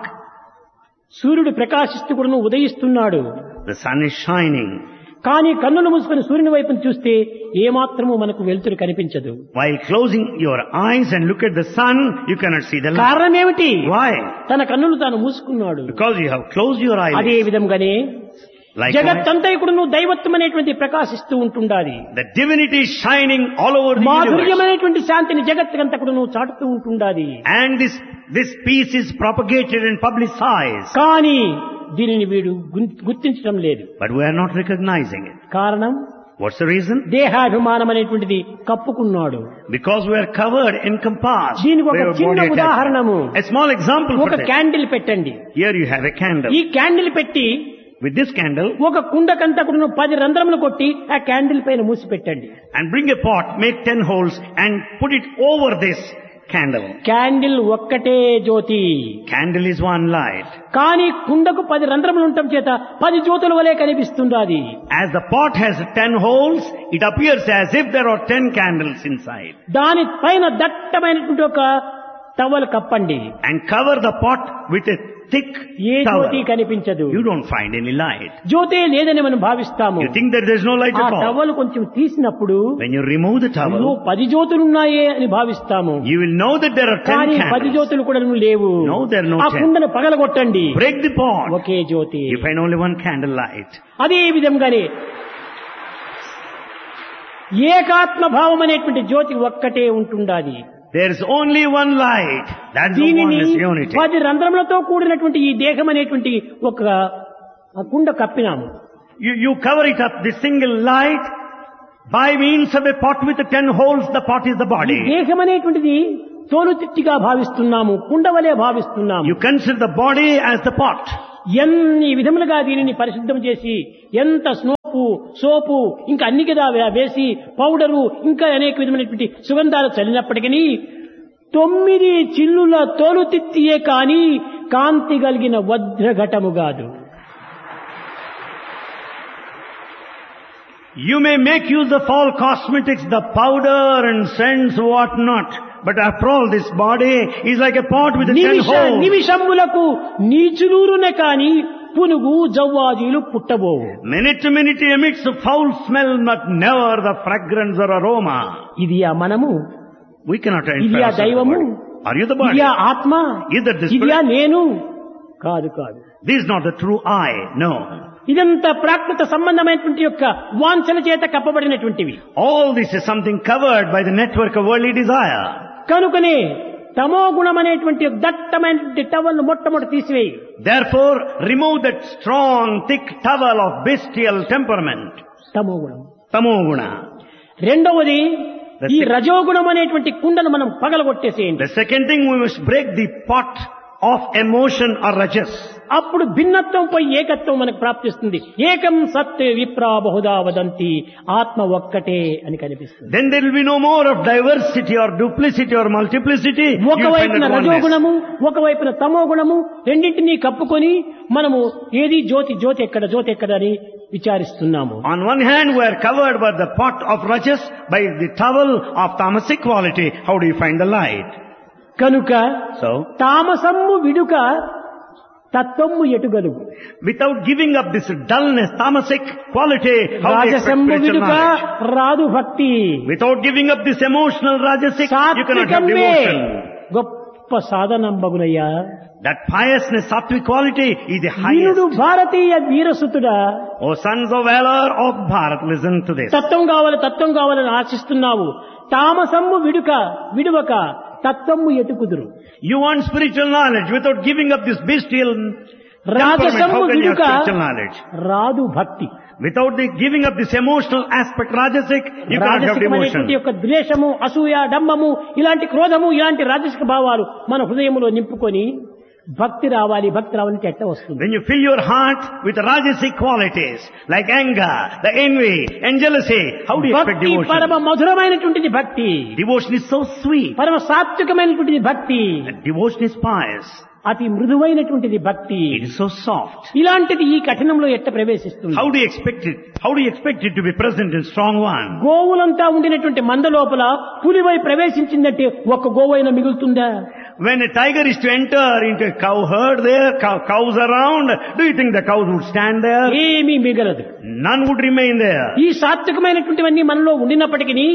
సూర్యుడు ప్రకాశిస్తూ కూడా ఉదయిస్తున్నాడు. The sun is shining. కానీ కన్నులు మూసుకొని సూర్యుని వైపును చూస్తే ఏమాత్రము మనకు వెలుతురు కనిపించదు. While closing your eyes and look at the sun, you cannot see the light. కారణం ఏమిటి? Why? తన కన్నులు తాను మూసుకున్నాడు. Because you have closed your అదే eyes. విధంగానే Likewise, జగత్తంతా ఇప్పుడు నువ్వు దైవత్వం అనేటువంటి ప్రకాశిస్తూ ఉంటుండాలి. the divinity is shining all over the universe. మాధుర్యమైనటువంటి శాంతిని జగత్తుకంతా కూడా నువ్వు చాటుతూ ఉంటుండాలి. And this, this peace is propagated and publicized. కానీ దీనిని వీడు గున్- గుర్తించడం లేదు. But we are not recognizing it. కారణం What's the reason? దేహాభిమానం అనేటువంటిది కప్పుకున్నాడు. Because we are covered, encompassed. దీనికి ఒక by our చిన్న body attachment. ఉదాహరణము. A small example for ఒక that. క్యాండిల్ పెట్టండి. Here you have a candle. ఈ క్యాండిల్ పెట్టి With this candle, ఒక కుండకంతా కూడా పది రంధ్రములు కొట్టి ఆ క్యాండిల్ పైన మూసి పెట్టండి. and bring a pot, make ten holes and put it over this candle. Candle ఒక్కటే జ్యోతి. Candle is one light. కానీ కుండకు పది రంధ్రములు ఉండటం చేత పది జ్యోతుల వలె కనిపిస్తుంది. As the pot has ten holes, it appears as if there are ten candles inside. దాని పైన దట్టమైనటువంటి ఒక towel కప్పండి. And cover the pot with a thick A Jyothi towel. కనిపించదు. You don't find any light. జ్యోతే లేదని మనం భావిస్తాము. You think that there is no light ఆ at all. Towel కొంచెం తీసినప్పుడు When you remove the అయ్యో towel, పది జ్యోతులున్నాయే అని భావిస్తాము. you will know that there are ten కానీ పది candles. జ్యోతులు కూడా లేవు. No, there are no ఆ ten. కుండను పగలగొట్టండి, Break the pot. Okay Jyothi. You find only one candle light. అదే విధంగానే ఏకాత్మ భావం అనేటువంటి జ్యోతి ఒక్కటే ఉంటుండాలి. There is only one light. That's the దీనిని oneness, unity. పది రంధ్రములతో కూడినటువంటి ఈ దేహం అనేటువంటి ఒక ఆ కుండ కప్పినాము. You, you cover it up, this single light, by means of a pot with the ten holes, the pot is the ఈ body. దేహం అనేటువంటిది తోలుతిట్టిగా భావిస్తున్నాము, కుండ వలె భావిస్తున్నాము. You consider the body as the pot. ఎన్ని విధములుగా దీనిని పరిశుద్ధం చేసి ఎంత స్నో సోంపు సోపు ఇంకా అన్ని కదా వేసి పౌడరు ఇంకా అనేక విధమైనటువంటి సుగంధాలు చల్లినప్పటికీ తొమ్మిది చిల్లుల తోలు తిత్తియే కాని కాంతి కలిగిన వజ్రఘటము కాదు. You may make use of all cosmetics, the powder and scents, what not. But after all, this body is like a pot with a ten holes. నిమిషములకు నీచులూరునే కాని పునుగు జవ్వాజీలు పుట్టబోవు. Minute to minute emits a foul smell, but never the fragrance or aroma. ఇది ఆ మనము, We cannot enter. ఇది ఆ దైవము, Are you the body? ఇది ఆ ఆత్మ, Is that the ఇది ఆ spirit? నేను కాదు కాదు. This is not the true I. No. ఇదంతా ప్రాకృత సంబంధమైనటువంటి యొక్క వాంఛల చేత కప్పబడినటువంటివి. All this is something covered by the network of worldly desire. కనుకనే తమో గుణం అనేటువంటి దట్టమైనటువంటి టవల్ మొట్టమొదటి తీసివేయి. Therefore, remove that strong, thick towel of bestial temperament. తమో గుణం. Tamoguna. రెండవది ఈ రజోగుణం అనేటువంటి కుండను మనం పగలగొట్టేసేయండి. The second thing, we must break the pot of emotion or rajas. అప్పుడు భిన్నత్వం పోయి ఏకత్వం మనకు ప్రాప్తిస్తుంది. ఏకం సత్ విప్రా బహుదా వదంతి, ఆత్మ ఒక్కటే అని కనిపిస్తుంది. Then there will be no more of diversity or duplicity or multiplicity. ఒకవైపున రజోగుణము, ఒకవైపున తమో గుణము రెండింటినీ కప్పుకొని మనము ఏది జ్యోతి జ్యోతి ఎక్కడ జ్యోతి ఎక్కడ అని విచారిస్తున్నాము. On one hand, we are covered by the pot of rajas, by the towel of tamasic quality. How do you find the light? కనుక So, తామసమ్ము విడుక తత్వము ఎటుగలుగు. without giving up this dullness, tamasic quality, how do you expect రాజసమ్ము spiritual విడుక knowledge? రాదు భక్తి. Without giving up this emotional rajasic, you cannot have సాత్వికమే devotion. గొప్ప సాధనంబగునయ్యా. That piousness, sattvic quality is the Veerudu highest. Bharatiya వీరసుతుడా, O sons of valor of Bharat, listen to this. తత్వం కావాలి తత్వం కావాలని ఆశిస్తున్నావు. తామసమ్ము విడుక విడువక తత్వము ఎటుకుదురు. You want spiritual knowledge without giving up this bestial temperament. రాజసమ్ము How can you have విడుక spiritual knowledge? రాదు భక్తి. Without the giving up this emotional aspect, rajasic, you cannot have రాజసికమైనటువంటి devotion. యొక్క ద్వేషము, అసూయ, డంబము, ఇలాంటి క్రోధము, ఇలాంటి రాజసిక భావాలు మన హృదయంలో నింపుకొని భక్తి రావాలి, భక్తి రావాలంటే ఎట్ట వస్తుంది? When you fill your heart with rajasic qualities like anger, the envy and jealousy, how do you expect భక్తి పరమ devotion? మధురమైనటువంటిది భక్తి. Devotion is so sweet. పరమ సాత్వికమైనటువంటిది భక్తి. And devotion is pious. అతి మృదువైనటువంటిది భక్తి. It is so soft. ఇలాంటిది ఈ కఠినంలో ఎట్ట ప్రవేశిస్తుంది? How do you expect it? How do you expect it to be present in strong one? గోవులంతా ఉండినటువంటి మంద లోపల పులివై ప్రవేశించిందంటే ఒక్క గోవైనా మిగులుతుందా? When a tiger is to enter into a cow herd there, cow, cows around, do you think the cows would stand there? ఏమీ మిగలదు. None would remain there. ఈ సాత్వికమైనటువంటివన్నీ మనలో ఉండినప్పటికీ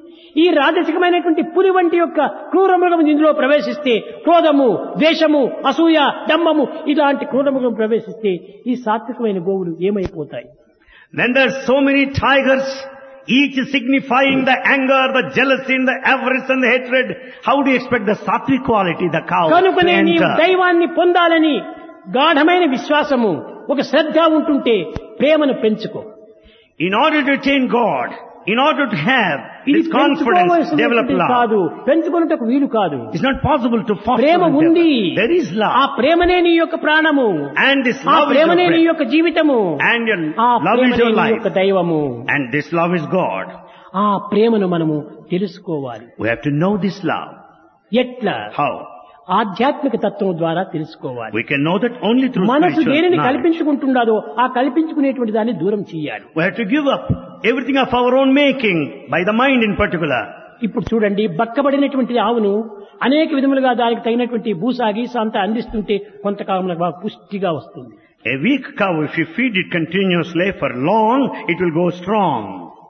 ఈ రాజసికమైనటువంటి పులి వంటి యొక్క క్రూరమృగం ఇందులో ప్రవేశిస్తే క్రోధము, ద్వేషము, అసూయ, డంబము ఇలాంటి క్రూరమృగం ప్రవేశిస్తే ఈ సాత్వికమైన గోవులు ఏమైపోతాయి? Then there are so many tigers, each signifying the anger, the jealousy, and the avarice and the hatred. How do you expect the sattvic quality, the cow, to కనుకనే నీవు enter? దైవాన్ని పొందాలని గాఢమైన విశ్వాసము, ఒక శ్రద్ధ ఉంటుంటే ప్రేమను పెంచుకో. In order to attain God, in order to have ఇది this confidence, develop పెంచుకోవలసినటువంటిది love. కాదు, పెంచుకున్నటకు వీలు కాదు. It's not possible to foster Prema and ఉంది. develop. There is ఆ love. ప్రేమనే నీ యొక్క ప్రాణము, And this ఆ love is your ప్రేమనే నీ breath. యొక్క జీవితము, And your ఆ love is ప్రేమనే your నీ life. యొక్క దైవము. And this love is God. ఆ ప్రేమను మనము తెలుసుకోవాలి. We have to know this love. ఎట్లా? How? ఆధ్యాత్మిక తత్వం ద్వారా తెలుసుకోవాలి. We can know that only through మనసు spiritual దేనిని knowledge. కల్పించుకుంటున్నదో ఆ కల్పించుకునేటువంటి దాన్ని దూరం చేయాలి. We have to give up everything of our own making, by the mind in particular. ఇప్పుడు చూడండి, బక్కబడినటువంటి ఆవును అనేక విధములుగా దానికి తగినటువంటి భూసాగి అంతా అందిస్తుంటే కొంతకాలంలో బాగా పుష్టిగా వస్తుంది. A weak cow, if you feed it continuously for long, it will go strong.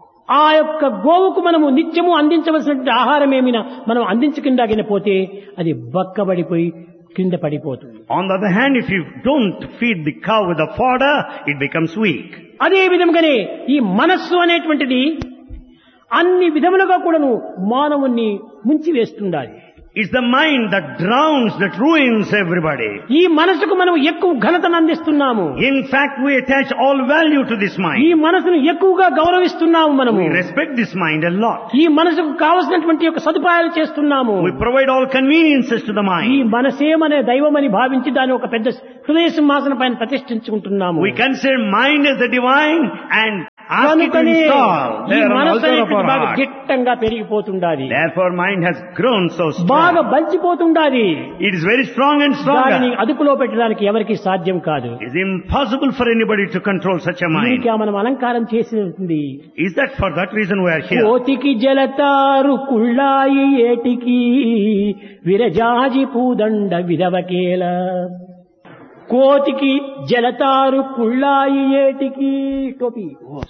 ఆ యొక్క గోవుకు మనము నిత్యము అందించవలసినటువంటి ఆహారం ఏమైనా మనం అందించకుండా పోతే అది బక్కబడిపోయి కింద పడిపోతుంది. On the other hand, if you don't feed the cow with the fodder, it becomes weak. అదే విధంగానే ఈ మనస్సు అనేటువంటిది అన్ని విధములుగా కూడాను మానవుణ్ణి ముంచి వేస్తుండాలి. It's the mind that drowns, that ruins everybody. ఈ మనసుకు మనం ఎక్కువ ఘనతను అందిస్తున్నాము. In fact, we attach all value to this ఈ mind. మనసును ఎక్కువగా గౌరవిస్తున్నాము మనము. We respect this mind a lot. ఈ మనసుకు కావలసినటువంటి యొక్క సదుపాయాలు చేస్తున్నాము. We provide all conveniences to the ఈ mind. మనసేమనే దైవమని భావించి దాని ఒక పెద్ద హృదయ సింహాసనం పైన ప్రతిష్ఠించుకుంటున్నాము. We consider mind as the divine and ask it to కనుకనే install ఈ there on మనసు altar of అనేటువంటి our బాగా heart. గిట్టంగా పెరిగిపోతుండాలి, Therefore, mind has grown so బాగా strong. బలిచిపోతుండాలి. It is very strong and దానిని stronger. అదుపులో పెట్టడానికి ఎవరికి సాధ్యం కాదు. It is impossible for anybody to control such a mind. దీనికి మనం అలంకారం చేసింది. Is that for that reason we are here? కోతికి జలతారు కుళ్ళాయి ఏటికి విరజాజి పూదండ విరవకేల. కోతికి జలతారు కుళ్ళాయి ఏటికి టోపీ.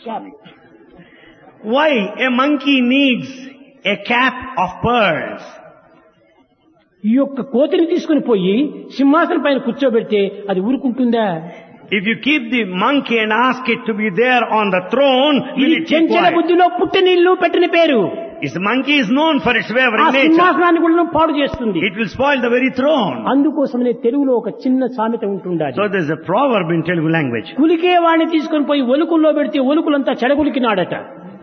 Why a monkey needs a cap of pearls? ఈ యొక్క కోతిని తీసుకుని పోయి సింహాసనం పైన కూర్చోబెడితే అది ఊరుకుంటుందా? If you keep the monkey and ask it to be there on the throne, will ఇది it keep చెంచల quiet? బుద్ధిలో పుట్టి నీళ్లు పెట్టిన పేరు. Is the monkey is known for its ఆ favorite nature. సింహాసనాన్ని కూడా పాడు చేస్తుంది. It will spoil the very throne. అందుకోసమనే తెలుగులో ఒక చిన్న సామెత ఉంటుండాలి. So there is a proverb in Telugu language. కులికే వాడిని తీసుకొని పోయి ఒలుకుల్లో పెడితే ఒలుకులంతా చెడగులికినాడట.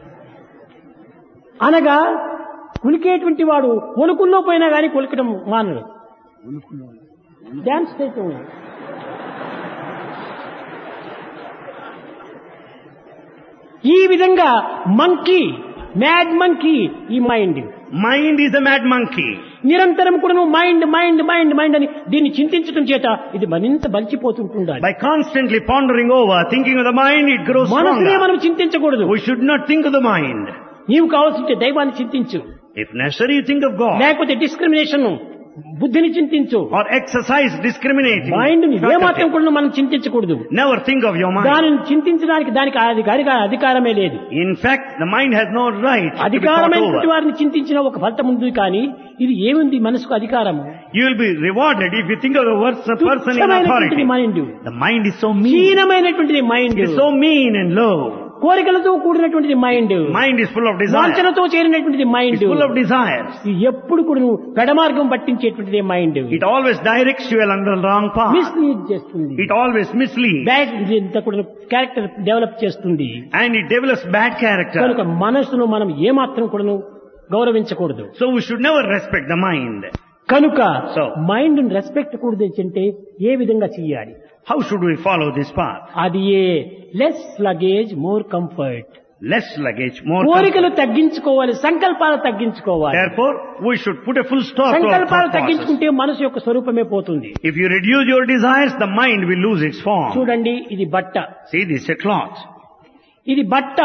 అనగా కులికేటువంటి వాడు ఒలుకుల్లో పోయినా కానీ కొలికడం మానడు. డాన్స్ చేయటం. ఈ విధంగా మంకీ, మ్యాడ్ మంకీ ఈ mind. Mind is a mad monkey. నిరంతరం కూడా నువ్వు మైండ్ మైండ్ మైండ్ మైండ్ అని దీన్ని చింతించడం చేత ఇది మరింత బలిచిపోతుంటుండాలి. By constantly pondering over, thinking of the mind, it grows మనసునే stronger. మనం చింతించకూడదు. We should not think of the mind. నీవు కావాల్సింటే దైవాన్ని చింతించు, If necessary, you think of God. లేకపోతే డిస్క్రిమినేషన్ బుద్ధిని చింతించు. Or exercise discriminating. మైండ్ ఏ మాత్రం faculty. కూడా మనం చింతించకూడదు. Never think of your mind. దానిని చింతించడానికి దానికి అధికార అధికారమే లేదు. In fact, the mind has no right to be thought అధికారమైనటువంటి over. వారిని చింతించిన ఒక ఫలితం ఉంది. కానీ ఇది ఏముంది మనసుకు అధికారము? You will be rewarded if you think of the words of a person in authority. తుచ్చమైనటువంటిది mind, The mind is so mean. హీనమైనటువంటిది mind, It is so mean and low. కోరికలతో కూడినటువంటిది mind, Mind is full of desire. వాంఛలతో చేరినటువంటిది It's mind, full of desires. ఎప్పుడు కూడా నువ్వు పెడమార్గం పట్టించేటువంటిది mind. It always directs you along the wrong path. Mislead చేస్తుంది, It always misleads. Bad ఇంత కూడా character develop చేస్తుంది. And it develops bad character. కనుక మనసును మనం ఏమాత్రం కూడా గౌరవించకూడదు. So we should never respect the mind. కనుక So. మైండ్ రెస్పెక్ట్ కూడదు అంటే ఏ విధంగా చెయ్యాలి? How should we follow this path? అది ఏ less luggage more comfort. Less luggage, more కోరికలు comfort. తగ్గించుకోవాలి, సంకల్పాలు తగ్గించుకోవాలి. Therefore, we should put a full stop to our సంకల్పాలు thought process. తగ్గించుకుంటే మనసు యొక్క స్వరూపమే పోతుంది. If you reduce your desires, the mind will lose its form. చూడండి, ఇది బట్ట. See, this is a cloth. ఇది బట్ట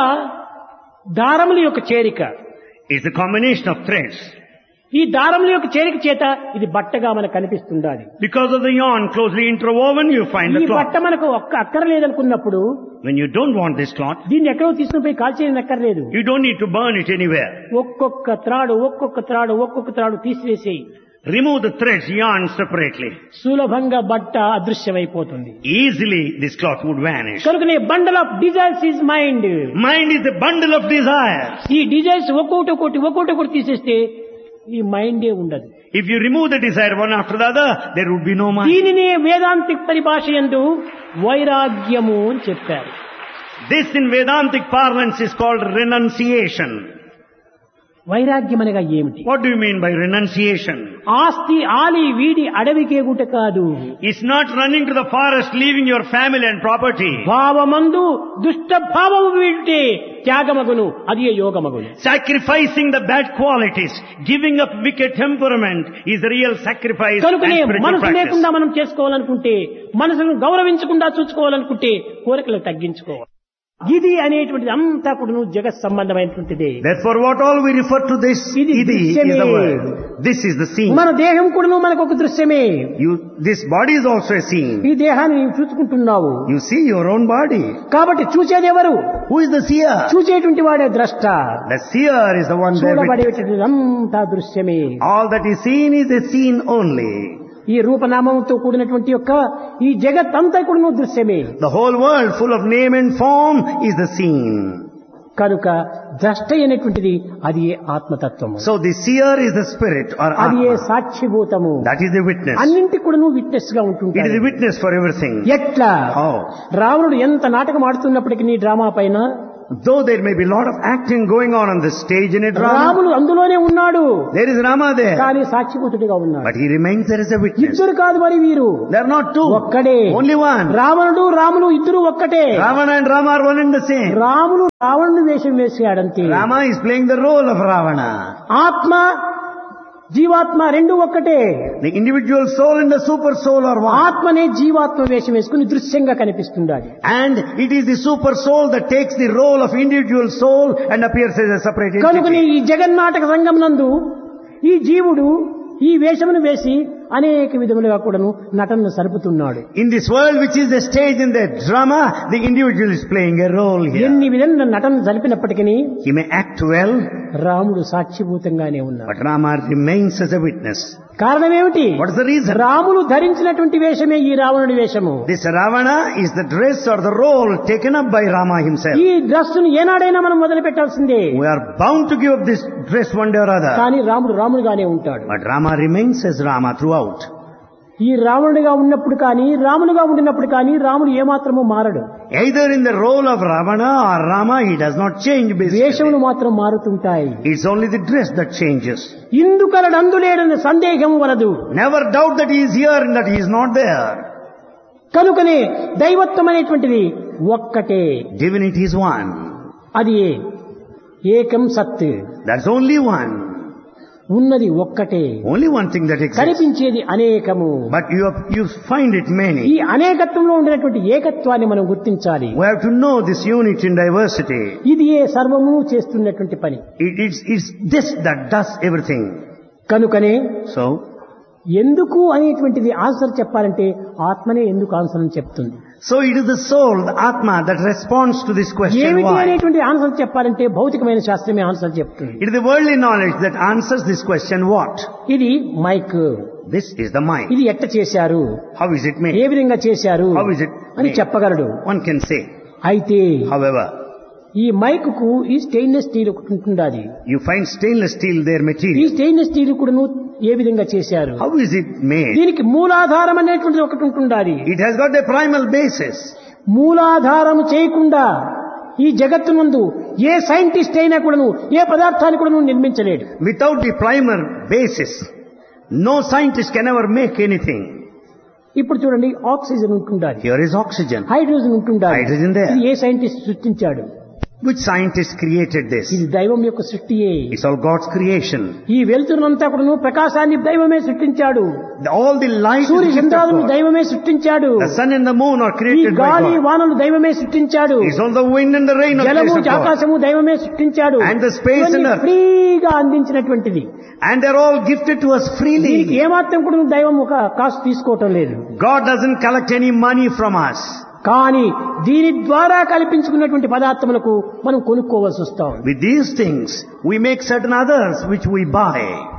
దారముల యొక్క చేరిక. It's a combination of threads. ఈ దారముల యొక్క చేరిక చేత ఇది బట్టగా మనకు కనిపిస్తుండాలి. Because of the yarn closely interwoven, you find ఈ the cloth. బట్ట మనకు ఒక్క అక్కర్లేదనుకున్నప్పుడు When you don't want this cloth, దీన్ని ఎక్కడో తీసుకుని పోయి కాల్చేయని అక్కర్లేదు. you don't need to burn it anywhere. ఒక్కొక్క త్రాడు ఒక్కొక్క త్రాడు ఒక్కొక్క త్రాడు తీసివేసేయి. Remove the threads, yarn separately. సులభంగా బట్ట అదృశ్యమైపోతుంది. Easily this cloth would vanish. కనుకనే bundle of desires is mind. Mind is a bundle of desires. ఈ డిజైర్స్ ఒక్కొక్కటి ఒక్కొక్కటి ఒక్కొక్కటి ఒకటి తీసేస్తే ఈ మైండే ఉండదు. If you remove the desire one after the other, there would be no mind. దీనినే వేదాంతిక పరిభాష యందు వైరాగ్యము అని చెప్పారు. This in Vedantic parlance is called renunciation. వైరాగ్యం అనగా ఏమిటి? What do you mean by renunciation? ఆస్తి ఆలి వీడి అడవికేగుట కాదు. It's not running to the forest, leaving your family and property. భావమందు దుష్ట భావము వీడితే త్యాగమగును, అది యోగమగును. Sacrificing the bad qualities, giving up wicked temperament is the real sacrifice and కనుకనే spiritual మనసు practice. లేకుండా మనం చేసుకోవాలనుకుంటే, మనసును గౌరవించకుండా చూసుకోవాలనుకుంటే కోరికలు తగ్గించుకోవాలి. ఇది అనేటువంటిది అంతా కూడా జగత్ సంబంధమైనటువంటిది. Therefore, what all we refer to this, ఇది idi is దృశ్యమే. the word. This is the scene. మన దేహం కూడా మనకు ఒక దృశ్యమే. You, this body is also a scene. ఈ దేహాన్ని నీవు చూసుకుంటున్నావు. You see your own body. కాబట్టి చూసేది ఎవరు? Who is the seer? చూసేటువంటి వాడే ద్రష్ట. The seer is the one there. with- చూడబడేటువంటిది అంతా దృశ్యమే. All that is seen is a scene only. ఈ రూపనామంతో కూడినటువంటి యొక్క ఈ జగత్ అంతా కూడా దృశ్యమే. The whole world full of name and form is the scene. కనుక ద్రష్ట అయినటువంటిది అది ఏ ఆత్మతత్వము. So the seer is the spirit or అది ఏ Atma. సాక్షిభూతము. That is the witness. అన్నింటికి కూడా నువ్వు విట్నెస్ గా It is ఉంటుంటాడు. the witness for everything. ఎట్లా How? రావణుడు ఎంత నాటకం ఆడుతున్నప్పటికీ నీ డ్రామా పైన Though there may be a lot of acting going on on the stage in a drama, రాముడు అందులోనే ఉన్నాడు, there is Rama there. కానీ సాక్షిభూతుడిగా ఉన్నాడు. But he remains there as a witness. ఇద్దరు కాదు మరి వీరు, They are not two. ఒక్కడే. Only one. రావణుడు రాములు ఇద్దరు ఒక్కటే. Ravana and Rama are one and the same. Ramulu రావణుడు వేషం వేసాడంతే. Rama is playing the role of Ravana. ఆత్మ జీవాత్మ రెండు ఒక్కటే. The individual soul and the super soul are one. ఆత్మనే జీవాత్మ వేషం వేసుకుని దృశ్యంగా కనిపిస్తుండాలి. And it is the super soul that takes the role of individual soul and appears as a separate కనుకనే entity. ఈ జగన్నాటక రంగం నందు ఈ జీవుడు ఈ వేషమును వేసి అనేక విధములుగా కూడాను నటనను సరుపుతున్నాడు. In this world which is the stage in the drama, the individual is playing a role here. ఎన్ని విధంగా నటన జరిపినప్పటికీ He may act well, రాముడు సాక్షిభూతంగానే ఉన్నాడు. but Rama remains as a witness. కారణం ఏమిటి? What is the reason? Ramulu ధరించినటువంటి వేషమే ఈ రావణుడి వేషము. This Ravana is the dress or the role taken up by Rama himself. ఈ డ్రెస్సును ఏనాడైనా మనం మొదలు పెట్టాల్సిందే. We are bound to give up this dress one day or other. కానీ రాముడు రాముడుగానే ఉంటాడు. But Rama remains as Rama throughout. ఈ రావణుడిగా ఉన్నప్పుడు కానీ రాముడుగా ఉండినప్పుడు కానీ రాముడు ఏమాత్రము మారడు. Either in the role of Ravana or Rama, he does not change basically. వేషములు మాత్రం మారుతుంటాయి. It's only the dress that changes. ఇందుకలడు అందులేడని సందేహం వలదు. Never doubt that he is here and that he is not there. కనుకనే దైవత్వం అనేటువంటిది ఒక్కటే. Divinity is one. అది ఏకం సత్. That's only one. ఉన్నది ఒక్కటే. Only one thing that exists. కనిపించేది అనేకము. But you have, you find it ఈ many. అనేకత్వంలో ఉండేటువంటి ఏకత్వాన్ని మనం గుర్తించాలి. We have to know this unity in diversity. ఇది ఏ సర్వము చేస్తున్నటువంటి పని. It is it's this that does everything. కనుకనే So, ఎందుకు అనేటువంటిది ఆన్సర్ చెప్పాలంటే ఆత్మనే ఎందుకు ఆన్సర్ అని చెప్తుంది. so it is the soul, the Atma, that responds to this question ఏమిటి why. అనేటువంటి ఆన్సర్ చెప్పాలంటే భౌతికమైన శాస్త్రమే ఆన్సర్ చెప్తుంది. It is the worldly knowledge that answers this question what. ఇది mic, This is the mind. ఇది ఎట్ట చేశారు, How is it A made? విధంగా చేశారు How is it అని made? చెప్పగలడు. One can say. అయితే However, ఈ మైక్ కు ఈ స్టెయిన్లెస్ స్టీల్ ఒకటి ఉంటుండాలి. you find stainless steel their ఈ material. స్టెయిన్లెస్ స్టీల్ కూడాను ఏ విధంగా చేశారు. How is it made? దీనికి మూలాధారం అనేటువంటిది ఒకటి ఉంటుండాలి. It has got a primal basis. మూలాధారము చేయకుండా ఈ జగత్తునందు ఏ సైంటిస్ట్ అయినా కూడాను ఏ పదార్థాన్ని కూడాను నిర్మించలేడు. Without the primal basis, no scientist can ever make anything. ఇప్పుడు చూడండి, ఆక్సిజన్ ఉంటుండాలి, Here is oxygen. హైడ్రోజన్ ఉంటుండాలి. Hydrogen there. ఇది ఏ సైంటిస్ట్ సృష్టించాడు? Which scientist created this? ఇది దైవం యొక్క సృష్టియే. It's all God's creation. ఈ వెలుతురునంతా కూడాను ప్రకాశాన్ని దైవమే సృష్టించాడు. The- All the light Surya is gift of చంద్రాలను God. దైవమే సృష్టించాడు. The sun and the moon are ఈ created by గాలి God. వానలు దైవమే సృష్టించాడు. It's all the wind and the rain of జలము creation of God. ఆకాశము దైవమే సృష్టించాడు. And the space ఇవన్నీ and earth. ఫ్రీగా అందించినటువంటిది. And they're all gifted to us దీనికి freely. ఏమాత్రం కూడా దైవం ఒక కాస్ట్ తీసుకోవటం లేదు. God doesn't collect any money from us. కానీ దీని ద్వారా కల్పించుకున్నటువంటి పదార్థములకు మనం కొనుక్కోవాల్సి వస్తాం. With these things, we make certain others which we buy.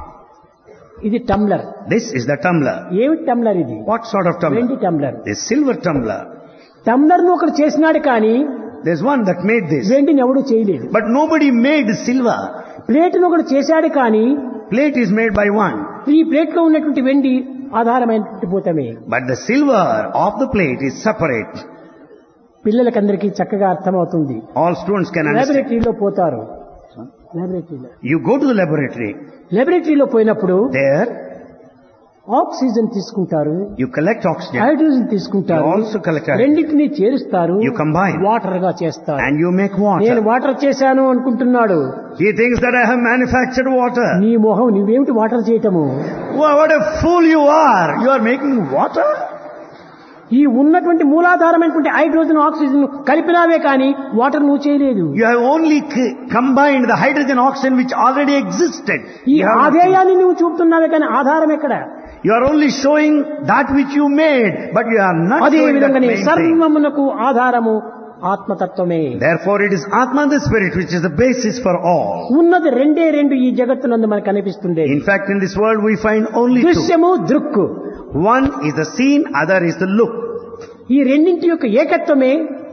ఇది tumbler. This is the tumbler. ఏమిటి టంబ్లర్ ఇది? What sort of tumbler? వెండి tumbler. The silver tumbler. Tumbler ను ఒకడు చేసినాడు కానీ There's one that made this. వెండిని ఎవడు చేయలేదు. But nobody made silver. Plate ను ఒకడు చేశాడు కానీ Plate is made by one. ఈ ప్లేట్ లో ఉన్నటువంటి వెండి ఆధారమైనటువంటి భూతమే. But the silver of the plate is separate. పిల్లలకందరికీ చక్కగా అర్థమవుతుంది. All students can understand. లాబొరేటరీలో పోతారు. లాబొరేటరీలో You go to the laboratory. లాబొరేటరీలో పోయినప్పుడు There, ఆక్సిజన్ తీసుకుంటారు, you collect oxygen. హైడ్రోజన్ తీసుకుంటారు, You also collect hydrogen. రెండింటినీ చేరుస్తారు, You combine. వాటర్ గా చేస్తారు. And you make నేను water. వాటర్ చేశాను అనుకుంటున్నాడు. He thinks that I have manufactured water. నీ మొహం నువ్వేమిటి వాటర్ చేయటము? Wow, what a fool you are. You are making water? ఈ ఉన్నటువంటి మూలాధారమైనటువంటి హైడ్రోజన్ ఆక్సిజన్ కలిపినావే కానీ వాటర్ నువ్వు చేయలేదు. You have only c- combined the hydrogen oxygen which already existed. ఈ You have nothing. ఆధేయాన్ని నువ్వు చూపుతున్నావే కానీ ఆధారం ఎక్కడ? You are only showing that which you made, but you are not అదే showing that విధంగానే main thing. సర్వమునకు ఆధారము ఆత్మతత్వమే. Therefore it is Atma the Spirit which is the basis for all. ఉన్నది రెండే రెండు ఈ జగత్తునందు మనకు కనిపిస్తుంది. In fact, in this world we find only two. దృశ్యము దృక్కు. One is the seen, other is the look. ఈ రెండింటి యొక్క ఏకత్వమే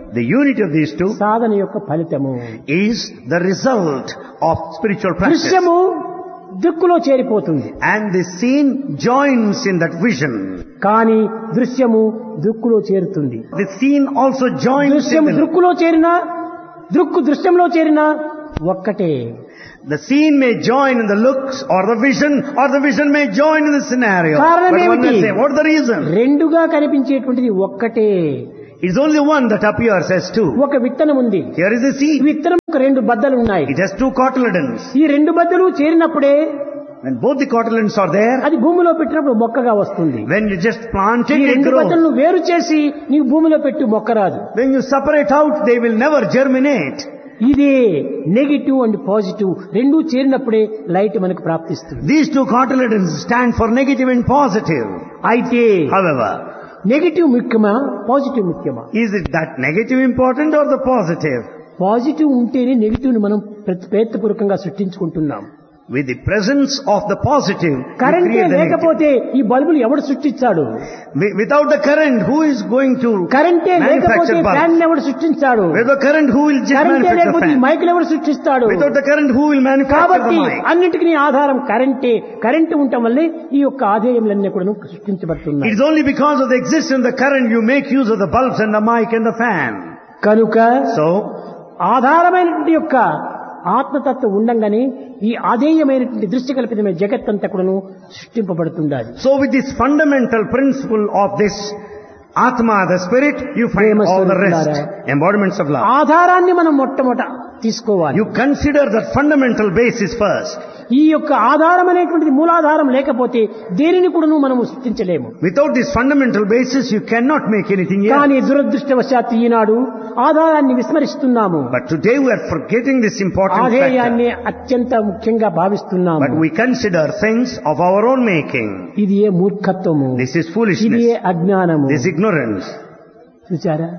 the unity of these two సాధన యొక్క ఫలితము. is the result of spiritual practice. దృశ్యము దిక్కులో చేరిపోతుంది, And the scene joins in that vision. కానీ దృశ్యము దిక్కులో చేరుతుంది. The scene also joins దృశ్యము in the, దృక్కులో చేరినా దృక్కు దృశ్యంలో చేరినా ఒక్కటే. the scene may join in the looks or the vision, or the vision may join in the scenario. కారణం But one may ఏమిటి? say, what is the reason? రెండుగా కనిపించేటువంటిది ఒక్కటే. It's only one that appears as two. ఒక విత్తనం ఉంది, Here is a seed. విత్తనం రెండు బద్దలు ఉన్నాయి. It has two cotyledons. ఈ రెండు బద్దలు చేరినప్పుడే When both the cotyledons are there, అది భూమిలో పెట్టినప్పుడు మొక్కగా వస్తుంది. when you just plant ఈ it, it రెండు grows. బద్దలను వేరు చేసి నీవు భూమిలో పెట్టు మొక్క రాదు. When you separate out, they will never germinate. ఇదే నెగిటివ్ అండ్ పాజిటివ్ రెండు చేరినప్పుడే లైట్ మనకు ప్రాప్తిస్తుంది. These two cotyledons stand for negative and positive. అయితే However, నెగిటివ్ ముఖ్యమా పాజిటివ్ ముఖ్యమా? is it that negative important or the positive? Positive ఉంటేనే negative ని మనం ప్రయత్నపూర్వకంగా సృష్టించుకుంటున్నాం. With the presence of the positive, we కరెంటే create the negative. లేకపోతే ఈ బల్బులు ఎవడు సృష్టించాడు? Wi- Without the current, who is going to కరెంటే లేకపోతే manufacture ఫ్యాన్ bulbs? ఎవడు సృష్టించాడు? Without the current, who will just కరెంటే manufacture లేకపోతే ఈ fan? మైకులు ఎవడు సృష్టిస్తాడు? Without the current, who will manufacture the కాబట్టి mic? అన్నిటికీ ఆధారం కరెంటే. కరెంటు ఉండటం వల్లే ఈ యొక్క ఆదాయములన్నీ కూడా సృష్టించబడుతున్నాయి. It is only because of the existence of the current you make use of the bulbs and the mic and the fan. కనుక So, ఆధారమైనటువంటి యొక్క ఆత్మతత్వం ఉండంగానే ఈ ఆధేయమైనటువంటి దృష్టి కల్పితమైన జగత్తంతా కూడాను సృష్టింపబడుతుండాలి. so with this fundamental principle of this Atma, the spirit, you find Prema all the rest, Swarupulara. embodiments of love. ఆధారాన్ని మనం మొట్టమొదట తీసుకోవాలి. You consider that fundamental basis first. ఈ యొక్క ఆధారం అనేటువంటిది మూలాధారం లేకపోతే దేనిని కూడాను మనము సృష్టించలేము. Without this fundamental basis, you cannot make anything else. కానీ దురదృష్టవశాత్తు ఈనాడు ఆధారాన్ని విస్మరిస్తున్నాము. But today we are forgetting this important ఆధేయాన్ని factor. అత్యంత ముఖ్యంగా భావిస్తున్నాము. But we consider things of our own making. ఇది ఏ మూర్ఖత్వము, This is ఇది foolishness. ఏ అజ్ఞానము. This is ignorance. చూచారా?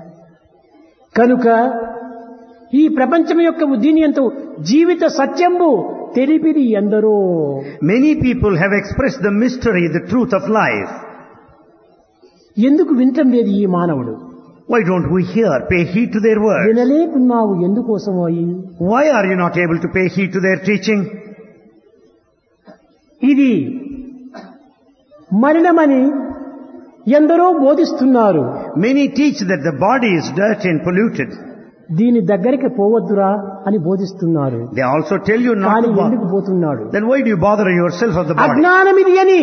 కనుక ఈ ప్రపంచం యొక్క దీని ఎంతో జీవిత సత్యంబు తెలిపిది ఎందరో. Many people have expressed the mystery, the truth of life. ఎందుకు వినటం లేదు ఈ మానవుడు? Why don't we hear, pay heed to their words? వినలేకున్నావు ఎందుకోసమో? Why are you not able to pay heed to their teaching? ఇది మలినమని ఎందరో బోధిస్తున్నారు. Many teach that the body is dirty and polluted. దీని దగ్గరికి పోవద్దురా అని బోధిస్తున్నారు. They also tell you not కానీ to bother. ఎందుకు పోతున్నాడు? Then why do you bother yourself of the body? అజ్ఞానమిది అని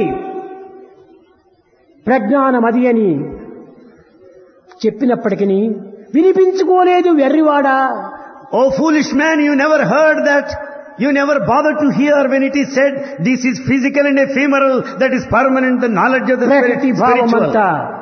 ప్రజ్ఞానమది అని చెప్పినప్పటికీ వినిపించుకోలేదు వెర్రివాడా. Oh foolish man, you never heard that. You never bothered to hear when it is said, this is physical and ephemeral, that is permanent, the knowledge of the spirit, ప్రకృతి భావమంతా spiritual.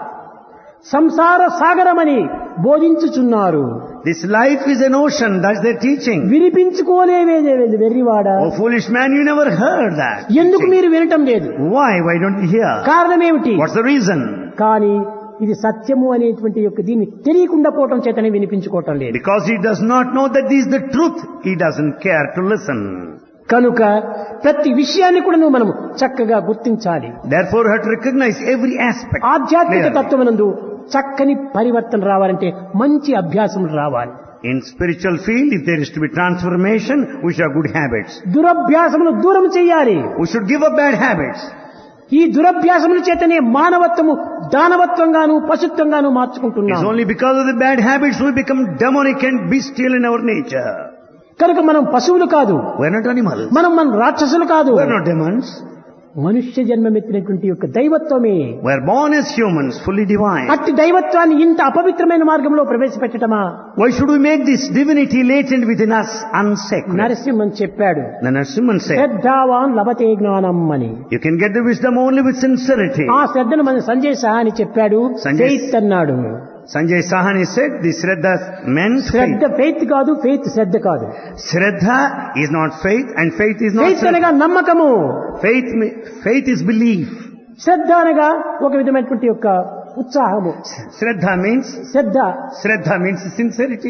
సంసార సాగరమని బోధించుచున్నారు. This life is an ocean, that's their teaching. వినిపించుకోలేవేదే వెర్రివాడా. Oh foolish man, you never heard that. ఎందుకు teaching. మీరు వినటం లేదు? Why? Why don't you hear? కారణమేమిటి? What's the reason? కానీ ఇది సత్యము అనేటువంటి యొక్క దీన్ని తెలియకుండా పోవటం చేతనే వినిపించుకోవటం లేదు. Because he does not know that this is the truth, he doesn't care to listen. కనుక ప్రతి విషయాన్ని కూడా నువ్వు మనం చక్కగా గుర్తించాలి. Therefore you have to recognize every aspect. ఆధ్యాత్మిక clearly. తత్వమునందు చక్కని పరివర్తన రావాలంటే మంచి అభ్యాసములు రావాలి. In spiritual field, if there is to be transformation, we should have good habits. దురభ్యాసములు దూరం చేయాలి. We should give up bad habits. ఈ దురభ్యాసముల చేతనే మానవత్వము దానవత్వంగాను పశుత్వంగాను It's మార్చుకుంటున్నాం. only because of the bad habits we become demonic and bestial in our nature. కనుక మనం పశువులు కాదు, We're not animals. మనం మన రాక్షసులు కాదు, We're not demons. మనుష్య జన్మమెత్తినటువంటి యొక్క దైవత్వమే. We're born as humans, fully divine. అట్టి దైవత్వాన్ని ఇంత అపవిత్రమైన మార్గంలో ప్రవేశపెట్టడమా? Why should we make this divinity latent within us unsacred? Narasimhan చెప్పాడు, The Narasimhan said, శ్రద్ధావాన్ లభతే జ్ఞానం అని. you can get the wisdom only with sincerity. ఆ శ్రద్ధను మన సంజయ్ సహాని చెప్పాడు, సంజయ్ ఫెయిత్ అన్నాడు. Sanjay Sahani said, the Shraddha meant Shraddha faith. Faith కాదు, ఫెయిత్ శ్రద్ధ కాదు. Shraddha is not faith and faith is not faith Shraddha. అనగా నమ్మకము, Faith, me- faith is belief. శ్రద్ధ అనగా ఒక విధమైనటువంటి యొక్క ఉత్సాహము. Shraddha means, శ్రద్ధ Shraddha means sincerity,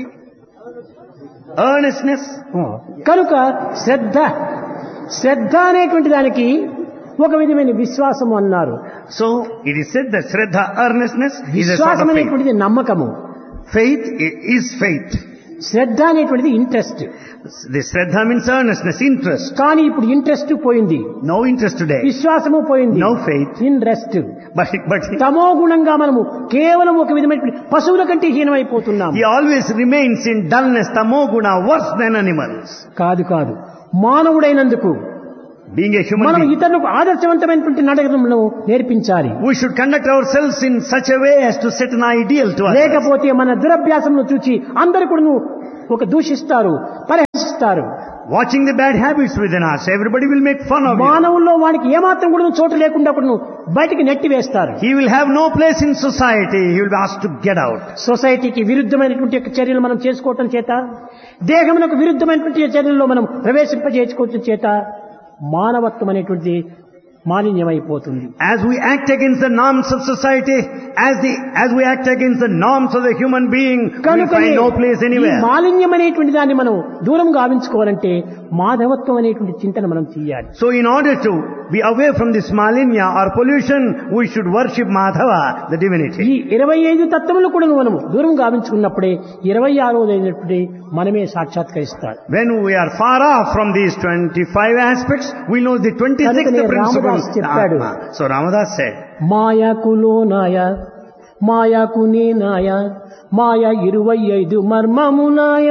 earnestness. కనుక శ్రద్ధ శ్రద్ధ అనేటువంటి దానికి ఒక విధమైన విశ్వాసము అన్నారు. So, it is said that Shraddha, earnestness, is a sort విశ్వాసం of faith. అనేటువంటిది నమ్మకము. Faith is faith. శ్రద్ధ అనేటువంటిది interest. The Shraddha means earnestness, interest. కానీ ఇప్పుడు ఇంట్రెస్ట్ పోయింది. No interest today. విశ్వాసము పోయింది. No faith. In rest. But, but తమో గుణంగా మనము కేవలం ఒక విధమైన పశువుల కంటే హీనమైపోతున్నాం. he always remains in dullness, tamoguna, worse than animals. కాదు కాదు, మానవుడైనందుకు Being a human మనం being, ఇతరులకు ఆదర్శవంతమైనటువంటి నడకలను నేర్పించాలి. we should conduct ourselves in such a way as to set an ideal to others. లేకపోతే మన దురభ్యాసమును చూచి అందరు కూడా ఒక దూషిస్తారు, పరిహసిస్తారు. Watching the bad habits within us, everybody will make fun of you. మానవుల్లో వానికి ఏమాత్రం కూడా చోటు లేకుండా కూడా బయటికి నెట్టి వేస్తారు. He will have no place in society. He will be asked to get out. సొసైటీకి విరుద్ధమైనటువంటి చర్యలు మనం చేసుకోవటం చేత, దేహమునకు విరుద్ధమైనటువంటి చర్యల్లో మనం ప్రవేశింపజేసుకోవటం చేత మానవత్వం అనేటువంటి మాలిన్యమైపోతుంది. As we act against the norms of society, as the as we act against the norms of the human being, we find no place anywhere. మాలిన్యం అనేటువంటి దాన్ని మనం దూరం గావించుకోవాలంటే మాధవత్వం అనేటువంటి చింతన మనం చేయాలి. So in order to be away from this malinya or pollution, we should worship Madhava, the divinity. ఈ ఇరవై ఐదు తత్వములు కూడా మనము దూరం గావించుకున్నప్పుడే ఇరవై ఆరోదైనటువంటి మనమే సాక్షాత్కరిస్తాడు. When we are far off from these twenty-five aspects, we know the twenty-sixth principle. Atma. So Ramadas said, మాయాకులో నాయ మాయాకునే నాయ మాయ ఇరవై ఐదు మర్మము నాయ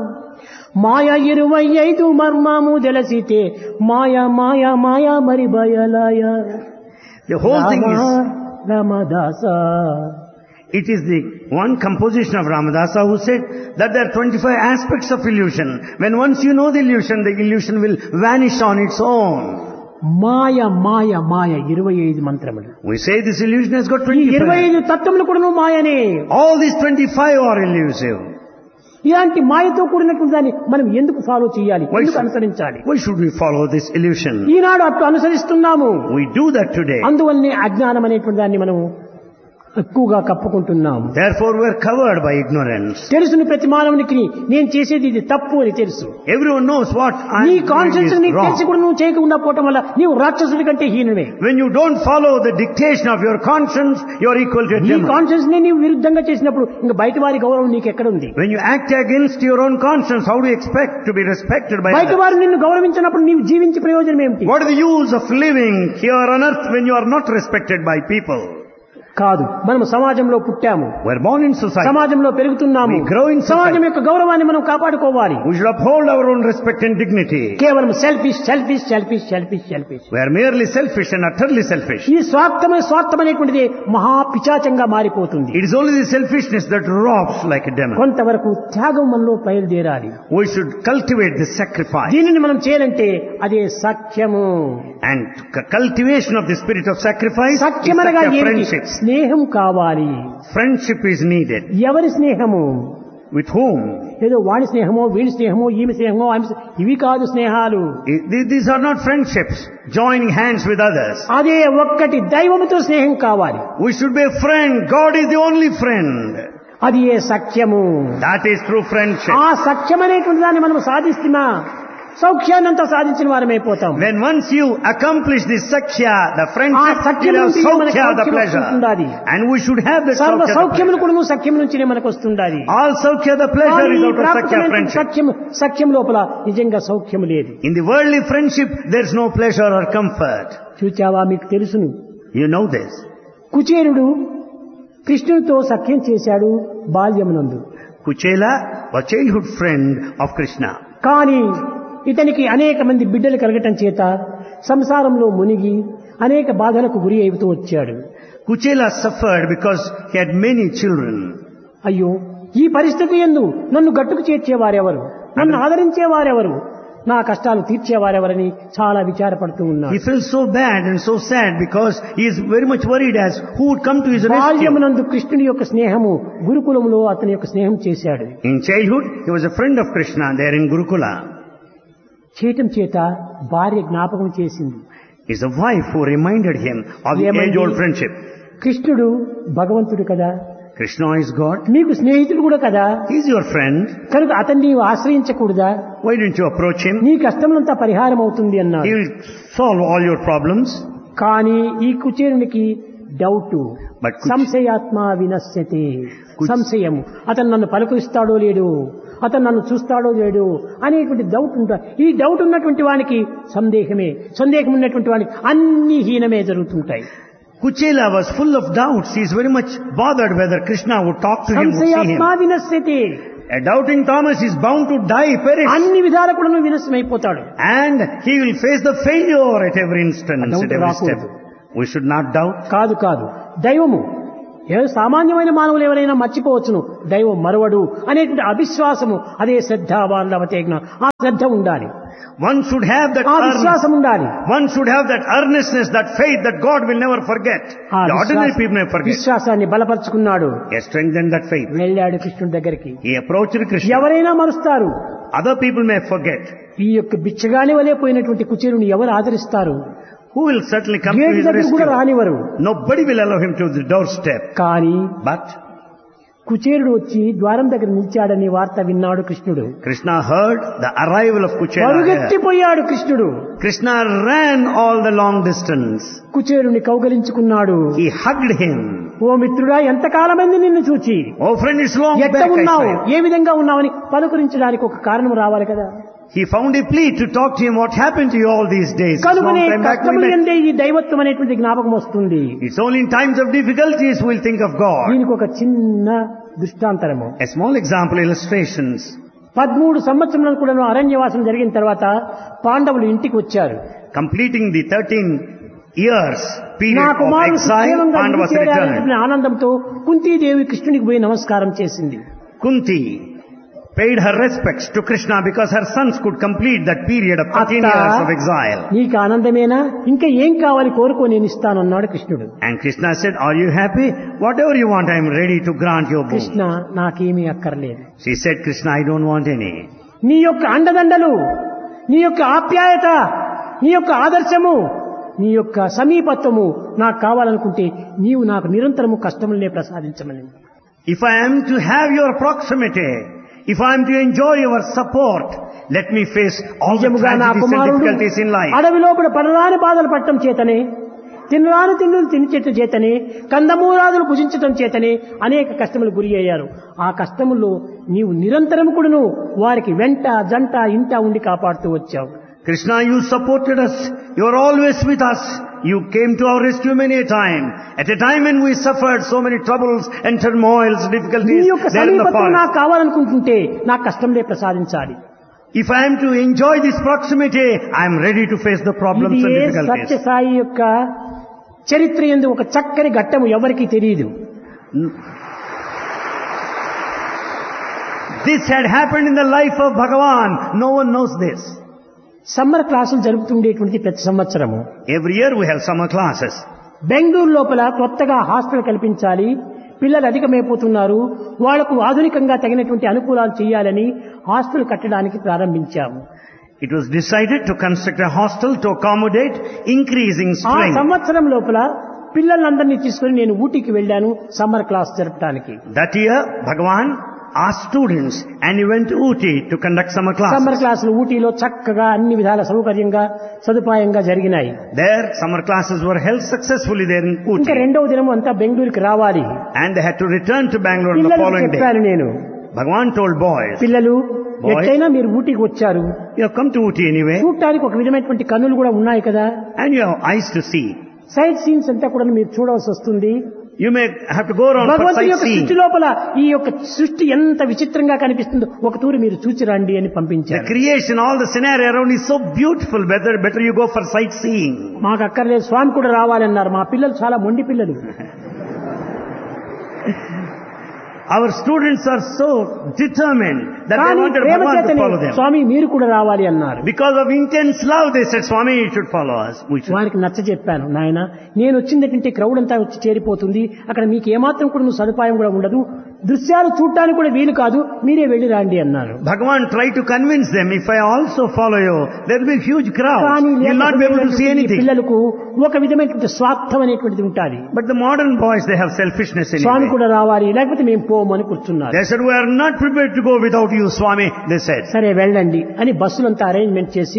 మాయ ఇరవై ఐదు మర్మము తెలిసితే మాయ మాయ మాయ మరి బయలాయ. the whole thing is రామదాసా. It is the one composition of Ramadasa who said that there are twenty-five aspects of illusion. When once you know the illusion, the illusion will vanish on its own. మాయ మాయ మాయ ఇరవై ఐదు మంత్రములు. We say this illusion has got ఈ ఇరవై twenty-five. ఐదు తత్వములు కూడా మాయనే. All these twenty-five are elusive. ఇలాంటి మాయతో కూడినటువంటి దాన్ని మనం ఎందుకు ఫాలో చేయాలి, Why ఎందుకు should- అనుసరించాలి? Why should we follow this illusion? ఈనాడు అట్లా అనుసరిస్తున్నాము. We do that today. అందువల్లనే అజ్ఞానం అనేటువంటి దాన్ని మనం ఎక్కువగా కప్పుకుంటున్నాము. Therefore we are covered by ignorance. తెలుసుని ప్రతి మానవునికి నేను చేసేది ఇది తప్పు అని తెలుసు. Everyone knows what I నీ am కాన్షియన్స్ doing నీకు is తెలిసి wrong. కూడా నువ్వు చేయకుండా పోవటం వల్ల నీవు రాక్షసుడి కంటే హీనమే. When you don't follow the dictation of your conscience, you are equal to a నీ demon. కాన్షియన్స్ ని నీవు విరుద్ధంగా చేసినప్పుడు ఇంకా బయట వారి గౌరవం నీకు ఎక్కడ ఉంది? When you act against your own conscience, how do you expect to be respected by బయట others? వారు నిన్ను గౌరవించినప్పుడు నీవు జీవించే ప్రయోజనం ఏమిటి? What is the use of living here on earth when you are not respected by people? కాదు, మనం సమాజంలో పుట్టాము, We are born in society. సమాజంలో పెరుగుతున్నాము. We grow in society. సమాజం యొక్క గౌరవాన్ని మనం కాపాడుకోవాలి. We should uphold our own respect and dignity. కేవలం selfish selfish selfish selfish selfish We are merely selfish and utterly selfish. ఈ స్వార్థమైన స్వార్థం అనేటువంటిది మహా పిచాచంగా మారిపోతుంది. It is only the selfishness that robs like a demon. కొంతవరకు త్యాగం మనలో బయలుదేరాలి. We should cultivate the sacrifice. దీనిని మనం చేయాలంటే అదే సఖ్యము. And c- cultivation of the spirit of sacrifice is సఖ్యం such అనగా a ఏమిటి? friendship. స్నేహం కావాలి. Friendship is needed. ఎవరి స్నేహము? With whom? ఏదో వాడి స్నేహమో వీడి స్నేహమో ఈమె స్నేహమో ఆమె స్నేహమో, ఇవి కాదు స్నేహాలు. I- th- These are not friendships, joining hands with others. అదే ఒక్కటి దైవముతో స్నేహం కావాలి. We should be a friend. God is the only friend. అది ఏ సఖ్యము. That is true friendship. ఆ సఖ్యం అనేటువంటి దాన్ని మనం సాధిస్తున్నా సౌఖ్యాన్నంతా సాధించిన వారమైపోతాం. When once you accomplish this sakhya, the ఆ friendship, సఖ్యం you have నుంచి మనకు saukhya, the Soukhyam pleasure. వస్తుండాలి. And we should have the సర్వ saukhya, the సౌఖ్యములు pleasure. కూడా సఖ్యం నుంచినే మనకు వస్తుండాలి. All saukhya, the pleasure is out of sakhya friendship. సఖ్యం సఖ్యం లోపల నిజంగా సౌఖ్యం లేదు. In the worldly friendship, there is no pleasure or comfort. చూచావా, మీకు తెలుసును. You know this. కుచేరుడు కృష్ణుడితో సఖ్యం చేశాడు బాల్యమునందు. Kuchela was childhood friend of Krishna. కానీ ఇతనికి అనేక మంది బిడ్డలు కలగటం చేత సంసారంలో మునిగి అనేక బాధలకు గురి అవుతూ వచ్చాడు. Kuchela suffered because he had many children. అయ్యో, ఈ పరిస్థితి యందు నన్ను గట్టుకు చేర్చేవారెవరు, నన్ను ఆదరించేవారెవరు, నా కష్టాలు తీర్చేవారెవరని చాలా విచారపడుతూ ఉన్నాడు. He felt so bad and so sad because he is very much worried as who would come to his rescue. బాల్యమునందు కృష్ణుడి యొక్క స్నేహము గురుకులంలో అతని యొక్క స్నేహం చేశాడు. In childhood, he was a friend of Krishna there in Gurukula. చేయటం చేత భార్య జ్ఞాపకం చేసింది. It's a wife who reminded him of the ఏమండి? age-old friendship. కృష్ణుడు భగవంతుడు కదా, Krishna is God. మీకు స్నేహితుడు కూడా కదా, He is your friend. కనుక అతన్ని నీవు ఆశ్రయించకూడదా? Why don't you approach him? నీ కష్టములంతా పరిహారం అవుతుంది He అన్నాడు. will solve all your problems. కానీ ఈ కుచేరునికి డౌట్, But కుచ్- సంశయాత్మ వినశ్యతి, సంశయము, అతను నన్ను పలుకరిస్తాడో లేడు, అతను నన్ను చూస్తాడో లేడు అనేటువంటి డౌట్ ఉంటుంది. ఈ డౌట్ ఉన్నటువంటి వానికి సందేహమే, సందేహం ఉన్నటువంటి వానికి అన్ని హీనమే జరుగుతుంటాయి. Kuchela was full of doubts. He is very much bothered whether Krishna would talk to him, would see సంశయాత్మ him. వినశ్యతి, A doubting Thomas is bound to die, perish. అన్ని విధాలు కూడా వినశ్యమైపోతాడు. And he will face the failure at every instance, Doubt at every step. రాకూడదు. We should not doubt. కాదు కాదు దైవము ఏ సామాన్యమైన మానవులు ఎవరైనా మర్చిపోవచ్చును, దైవం మరవడు అనేటువంటి అవిశ్వాసము, అదే శ్రద్ధ వాళ్ళ అవతేజ్ఞ, ఆ శ్రద్ధ ఉండాలి, One should have that ఆ earnest, విశ్వాసం ఉండాలి. one should have that earnestness, that faith that God will never forget. ఆ The ordinary విశ్వాస- people may forget. విశ్వాసాన్ని బలపరుచుకున్నాడు. He has strengthened that faith. వెళ్ళాడు కృష్ణుడి దగ్గరికి. He approached Krishna. ఎవరైనా మరుస్తారు, Other people may forget. ఈ యొక్క బిచ్చగాని వలె పోయినటువంటి కుచేరుని ఎవరు ఆదరిస్తారు? Who will certainly come to gate his దగ్గర కూడా rescue? రానివ్వరు. Nobody will allow him to the doorstep. కానీ But కుచేరుడు వచ్చి ద్వారం దగ్గర నిలిచాడని వార్త విన్నాడు కృష్ణుడు. Krishna heard the arrival of Kuchela here. పరుగెత్తిపోయాడు కృష్ణుడు. Krishna ran all the long distance. కుచేరుని కౌగలించుకున్నాడు. He hugged him. ఓ మిత్రుడా, ఎంతకాలమైంది నిన్ను చూచి, Oh friend, it's long ఎట్ట back I ఉన్నావు, saw. ఏ విధంగా ఉన్నావని పలుకరించడానికి ఒక కారణం రావాలి కదా. He found a plea to talk to him. What happened to you all these days? It's long కనుకనే time back we కష్టములు met. ఎందే ఈ దైవత్వం అనేటువంటి జ్ఞాపకం వస్తుంది. It's only in times of difficulties we'll think of God. దీనికి ఒక చిన్న దృష్టాంతరము. A small example, illustrations. పదమూడు సంవత్సరాలు కూడా అరణ్యవాసం జరిగిన తర్వాత పాండవులు ఇంటికి వచ్చారు. Completing the thirteen years period నా of కుమారుడు exile, క్షేమంగా Pandavas ఇంటికి returned. చేరాడనే ఆనందంతో కుంతీదేవి కృష్ణునికి పోయి నమస్కారం చేసింది. Kunti paid her respects to Krishna because her sons could complete that period of thirteen అత్త, years of exile. నీకు ఆనందమేనా, ఇంకా ఏం కావాలి కోరుకో, నేను ఇస్తానన్నాడు కృష్ణుడు. And Krishna said, are you happy? Whatever you want, I am ready to grant your boon. Krishna, నాకేమీ అక్కర్లేదు. She said, Krishna, I don't want any. నీ యొక్క అండదండలు, నీ యొక్క ఆప్యాయత, నీ యొక్క ఆదర్శము, నీ యొక్క సమీపత్వము నాకు కావాలనుకుంటే నీవు నాకు నిరంతరము కష్టములనే ప్రసాదించమని. If I am to have your proximity, if I am to enjoy your support, let me face all the నిజముగా నా tragedies and కుమారుడు difficulties in life. అడవి లోపల పడరాని బాధలు పట్టడం చేతనే, తినరాని తిండులు తినిచేయటం చేతనే, కందమూలాదులు భుజించటం చేతనే అనేక కష్టములు గురి అయ్యారు. ఆ కష్టముల్లో నీవు నిరంతరం కూడాను వారికి వెంట జంట ఇంట ఉండి కాపాడుతూ వచ్చావు. Krishna, you supported us. You are always with us. You came to our rescue many a time. At a time when we suffered so many troubles and turmoils, నీ difficulties యొక్క there in the సమీపత్వం forest. నాకు కావాలనుకుంటుంటే నాకు కష్టంలే ప్రసాదించాలి. If I am to enjoy this proximity, I am ready to face the problems ఇది and A difficulties. Sathya Sai యొక్క చరిత్ర యందు ఒక చక్కని ఘట్టము ఎవరికీ తెలియదు. This had happened in the life of Bhagavan. No one knows this. Summer క్లాసులు జరుపుతుండేటువంటి ప్రతి సంవత్సరము Every year we have summer classes. Bengaluru లోపల కొత్తగా హాస్టల్ కల్పించాలి, పిల్లలు అధికమైపోతున్నారు, వాళ్లకు ఆధునికంగా తగినటువంటి అనుకూలాలు చేయాలని హాస్టల్ కట్టడానికి ప్రారంభించాము. It was decided to construct a hostel to accommodate increasing ఆ strength. సంవత్సరం లోపల పిల్లలందరినీ తీసుకుని నేను ఊటీకి వెళ్ళాను సమ్మర్ క్లాస్ జరపడానికి. That year, Bhagavan asked students and he went to Ooty to conduct summer classes. Summer క్లాసులు ఊటీలో చక్కగా అన్ని విధాల సౌకర్యంగా సదుపాయంగా జరిగినాయి. There, summer classes were held successfully there in ఇంకా Ooty. రెండవ దినం అంతా బెంగళూరుకి రావాలి. And they had to return to Bangalore on the పిల్లలకు following day. చెప్పాను నేను, Bhagavan told boys, పిల్లలు Boys. ఎట్లయినా మీరు ఊటీకి వచ్చారు, you have come to Ooty anyway చూడటానికి ఒక విధమైనటువంటి కన్నులు కూడా ఉన్నాయి కదా, and you have eyes to see. Site scenes అంతా కూడా మీరు చూడవలసి వస్తుంది. You may have to go around for భగవంతుని యొక్క sightseeing. సృష్టి లోపల ఈ యొక్క సృష్టి ఎంత విచిత్రంగా కనిపిస్తుందో ఒక తూరి మీరు చూచి రండి అని The పంపించారు. creation, all the scenario around is so beautiful. Better, better you go for sightseeing. మాకు అక్కర్లేదు, స్వామి కూడా రావాలన్నారు. మా పిల్లలు చాలా మొండి పిల్లలు. Our students are so determined that they కానీ wanted ప్రేమ Bhagavan to చేతనే follow them. స్వామి మీరు కూడా రావాలి అన్నారు. Because of intense love, they said, Swami, you should follow us. We should. వారికి నచ్చ చెప్పాను, నాయన నేను వచ్చిందంటే క్రౌడ్ అంతా వచ్చి చేరిపోతుంది, అక్కడ మీకు ఏమాత్రం కూడా నువ్వు సదుపాయం కూడా ఉండదు, దృశ్యాలు చూడటానికి కూడా వీలు కాదు, మీరే వెళ్ళి రండి అన్నారు. Bhagavan tried to convince them, if I also follow you, there will be a huge crowd. కానీ You will not be able to see ఈ anything. పిల్లలకు ఒక విధమైనటువంటి స్వార్థం అనేటువంటిది ఉంటుంది. But the modern boys, they have selfishness Swamy anyway. కూడా రావాలి, లేకపోతే మేము పోము అని కూర్చున్నారు. They said, we are not prepared to go without you, Swami, they said. సరే వెళ్ళండి అని బస్సులంతా అరేంజ్మెంట్ చేసి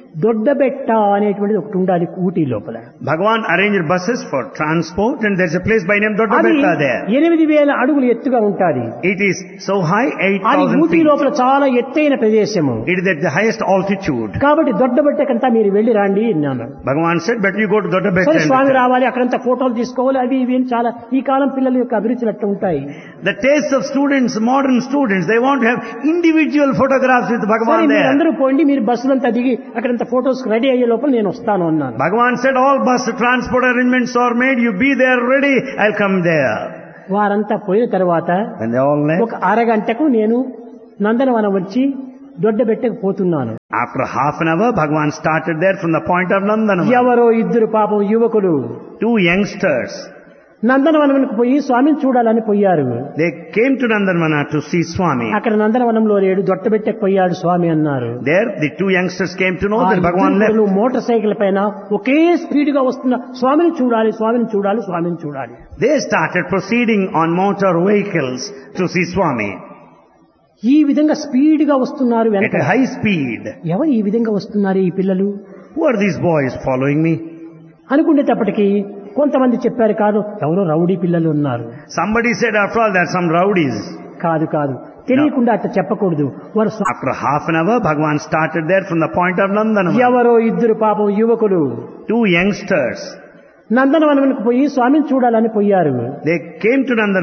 దొడ్డబెట్ట అనేటువంటిది ఒకటి ఉండాలి ఊటీ లోపల. Bhagavan arranged buses for transport and there's a place by name అది Doddabetta there. ఎనిమిది వేల అడుగులు ఎత్తుగా ఉంటాది. It is so high, eight అది thousand ఊటీ feet. లోపల చాలా ఎత్తైన ప్రదేశము. It is at the highest altitude. కాబట్టి దొడ్డబెట్టకంతా మీరు వెళ్ళి రండి అన్నాను. Bhagavan said, better you go to సరే Doddabetta. స్వామి and- రావాలి, అక్కడంతా ఫోటోలు తీసుకోవాలి, అవి ఇవి అని చాలా ఈ కాలం పిల్లల యొక్క అభిరుచులు అట్లా ఉంటాయి. The tastes of students, modern students, they want to have individual photographs with సరే Bhagavan మీరు there. అందరూ పోండి, మీరు బస్సులంతా దిగి అక్కడంతా ఫోటోస్ రెడీ అయ్యే లోపల నేను వస్తాను అన్నాను. Bhagavan said, all bus transport arrangements are made, you be there ready, I'll come there. వారంతా పోయిన తర్వాత When they all left, ఒక అరగంటకు నేను నందనవనం వచ్చి దొడ్డబెట్టకు పోతున్నాను. after half an hour, Bhagavan started there from the point of Nandanavanan. ఎవరో ఇద్దరు పాపం యువకులు Two youngsters, నందనవనంకు పోయి స్వామిని చూడాలని పోయారు. they came to Nandanavana to see Swami. అక్కడ నందనవనంలో లేడు, దొడ్డబెట్టకు పోయాడు స్వామి అన్నారు. There, the two youngsters came to know ఆ that Bhagavan left. ఇద్దరు మోటార్ సైకిల్ పైన ఒకే స్పీడ్ గా వస్తున్న స్వామిని చూడాలి, స్వామిని చూడాలి, స్వామిని చూడాలి. They started proceeding on motor vehicles to see Swami ఈ విధంగా స్పీడ్ గా వస్తున్నారు at వెనక. a high speed. ఎవరు ఈ విధంగా వస్తున్నారు ఈ పిల్లలు Who are these boys following me? అనుకునేటప్పటికి కొంతమంది చెప్పారు, కాదు ఎవరో రౌడీ పిల్లలు ఉన్నారు. Somebody said, after all, there are some rowdies. కాదు కాదు తెలియకుండా అట్లా చెప్పకూడదు. వారు స్వ- After half an hour, Bhagavan started there from the point of Nandanavanan. ఎవరో ఇద్దరు పాపం యువకులు Two youngsters, నందనవనంకు పోయి స్వామిని చూడాలని పోయారు. they came to Nandanavanan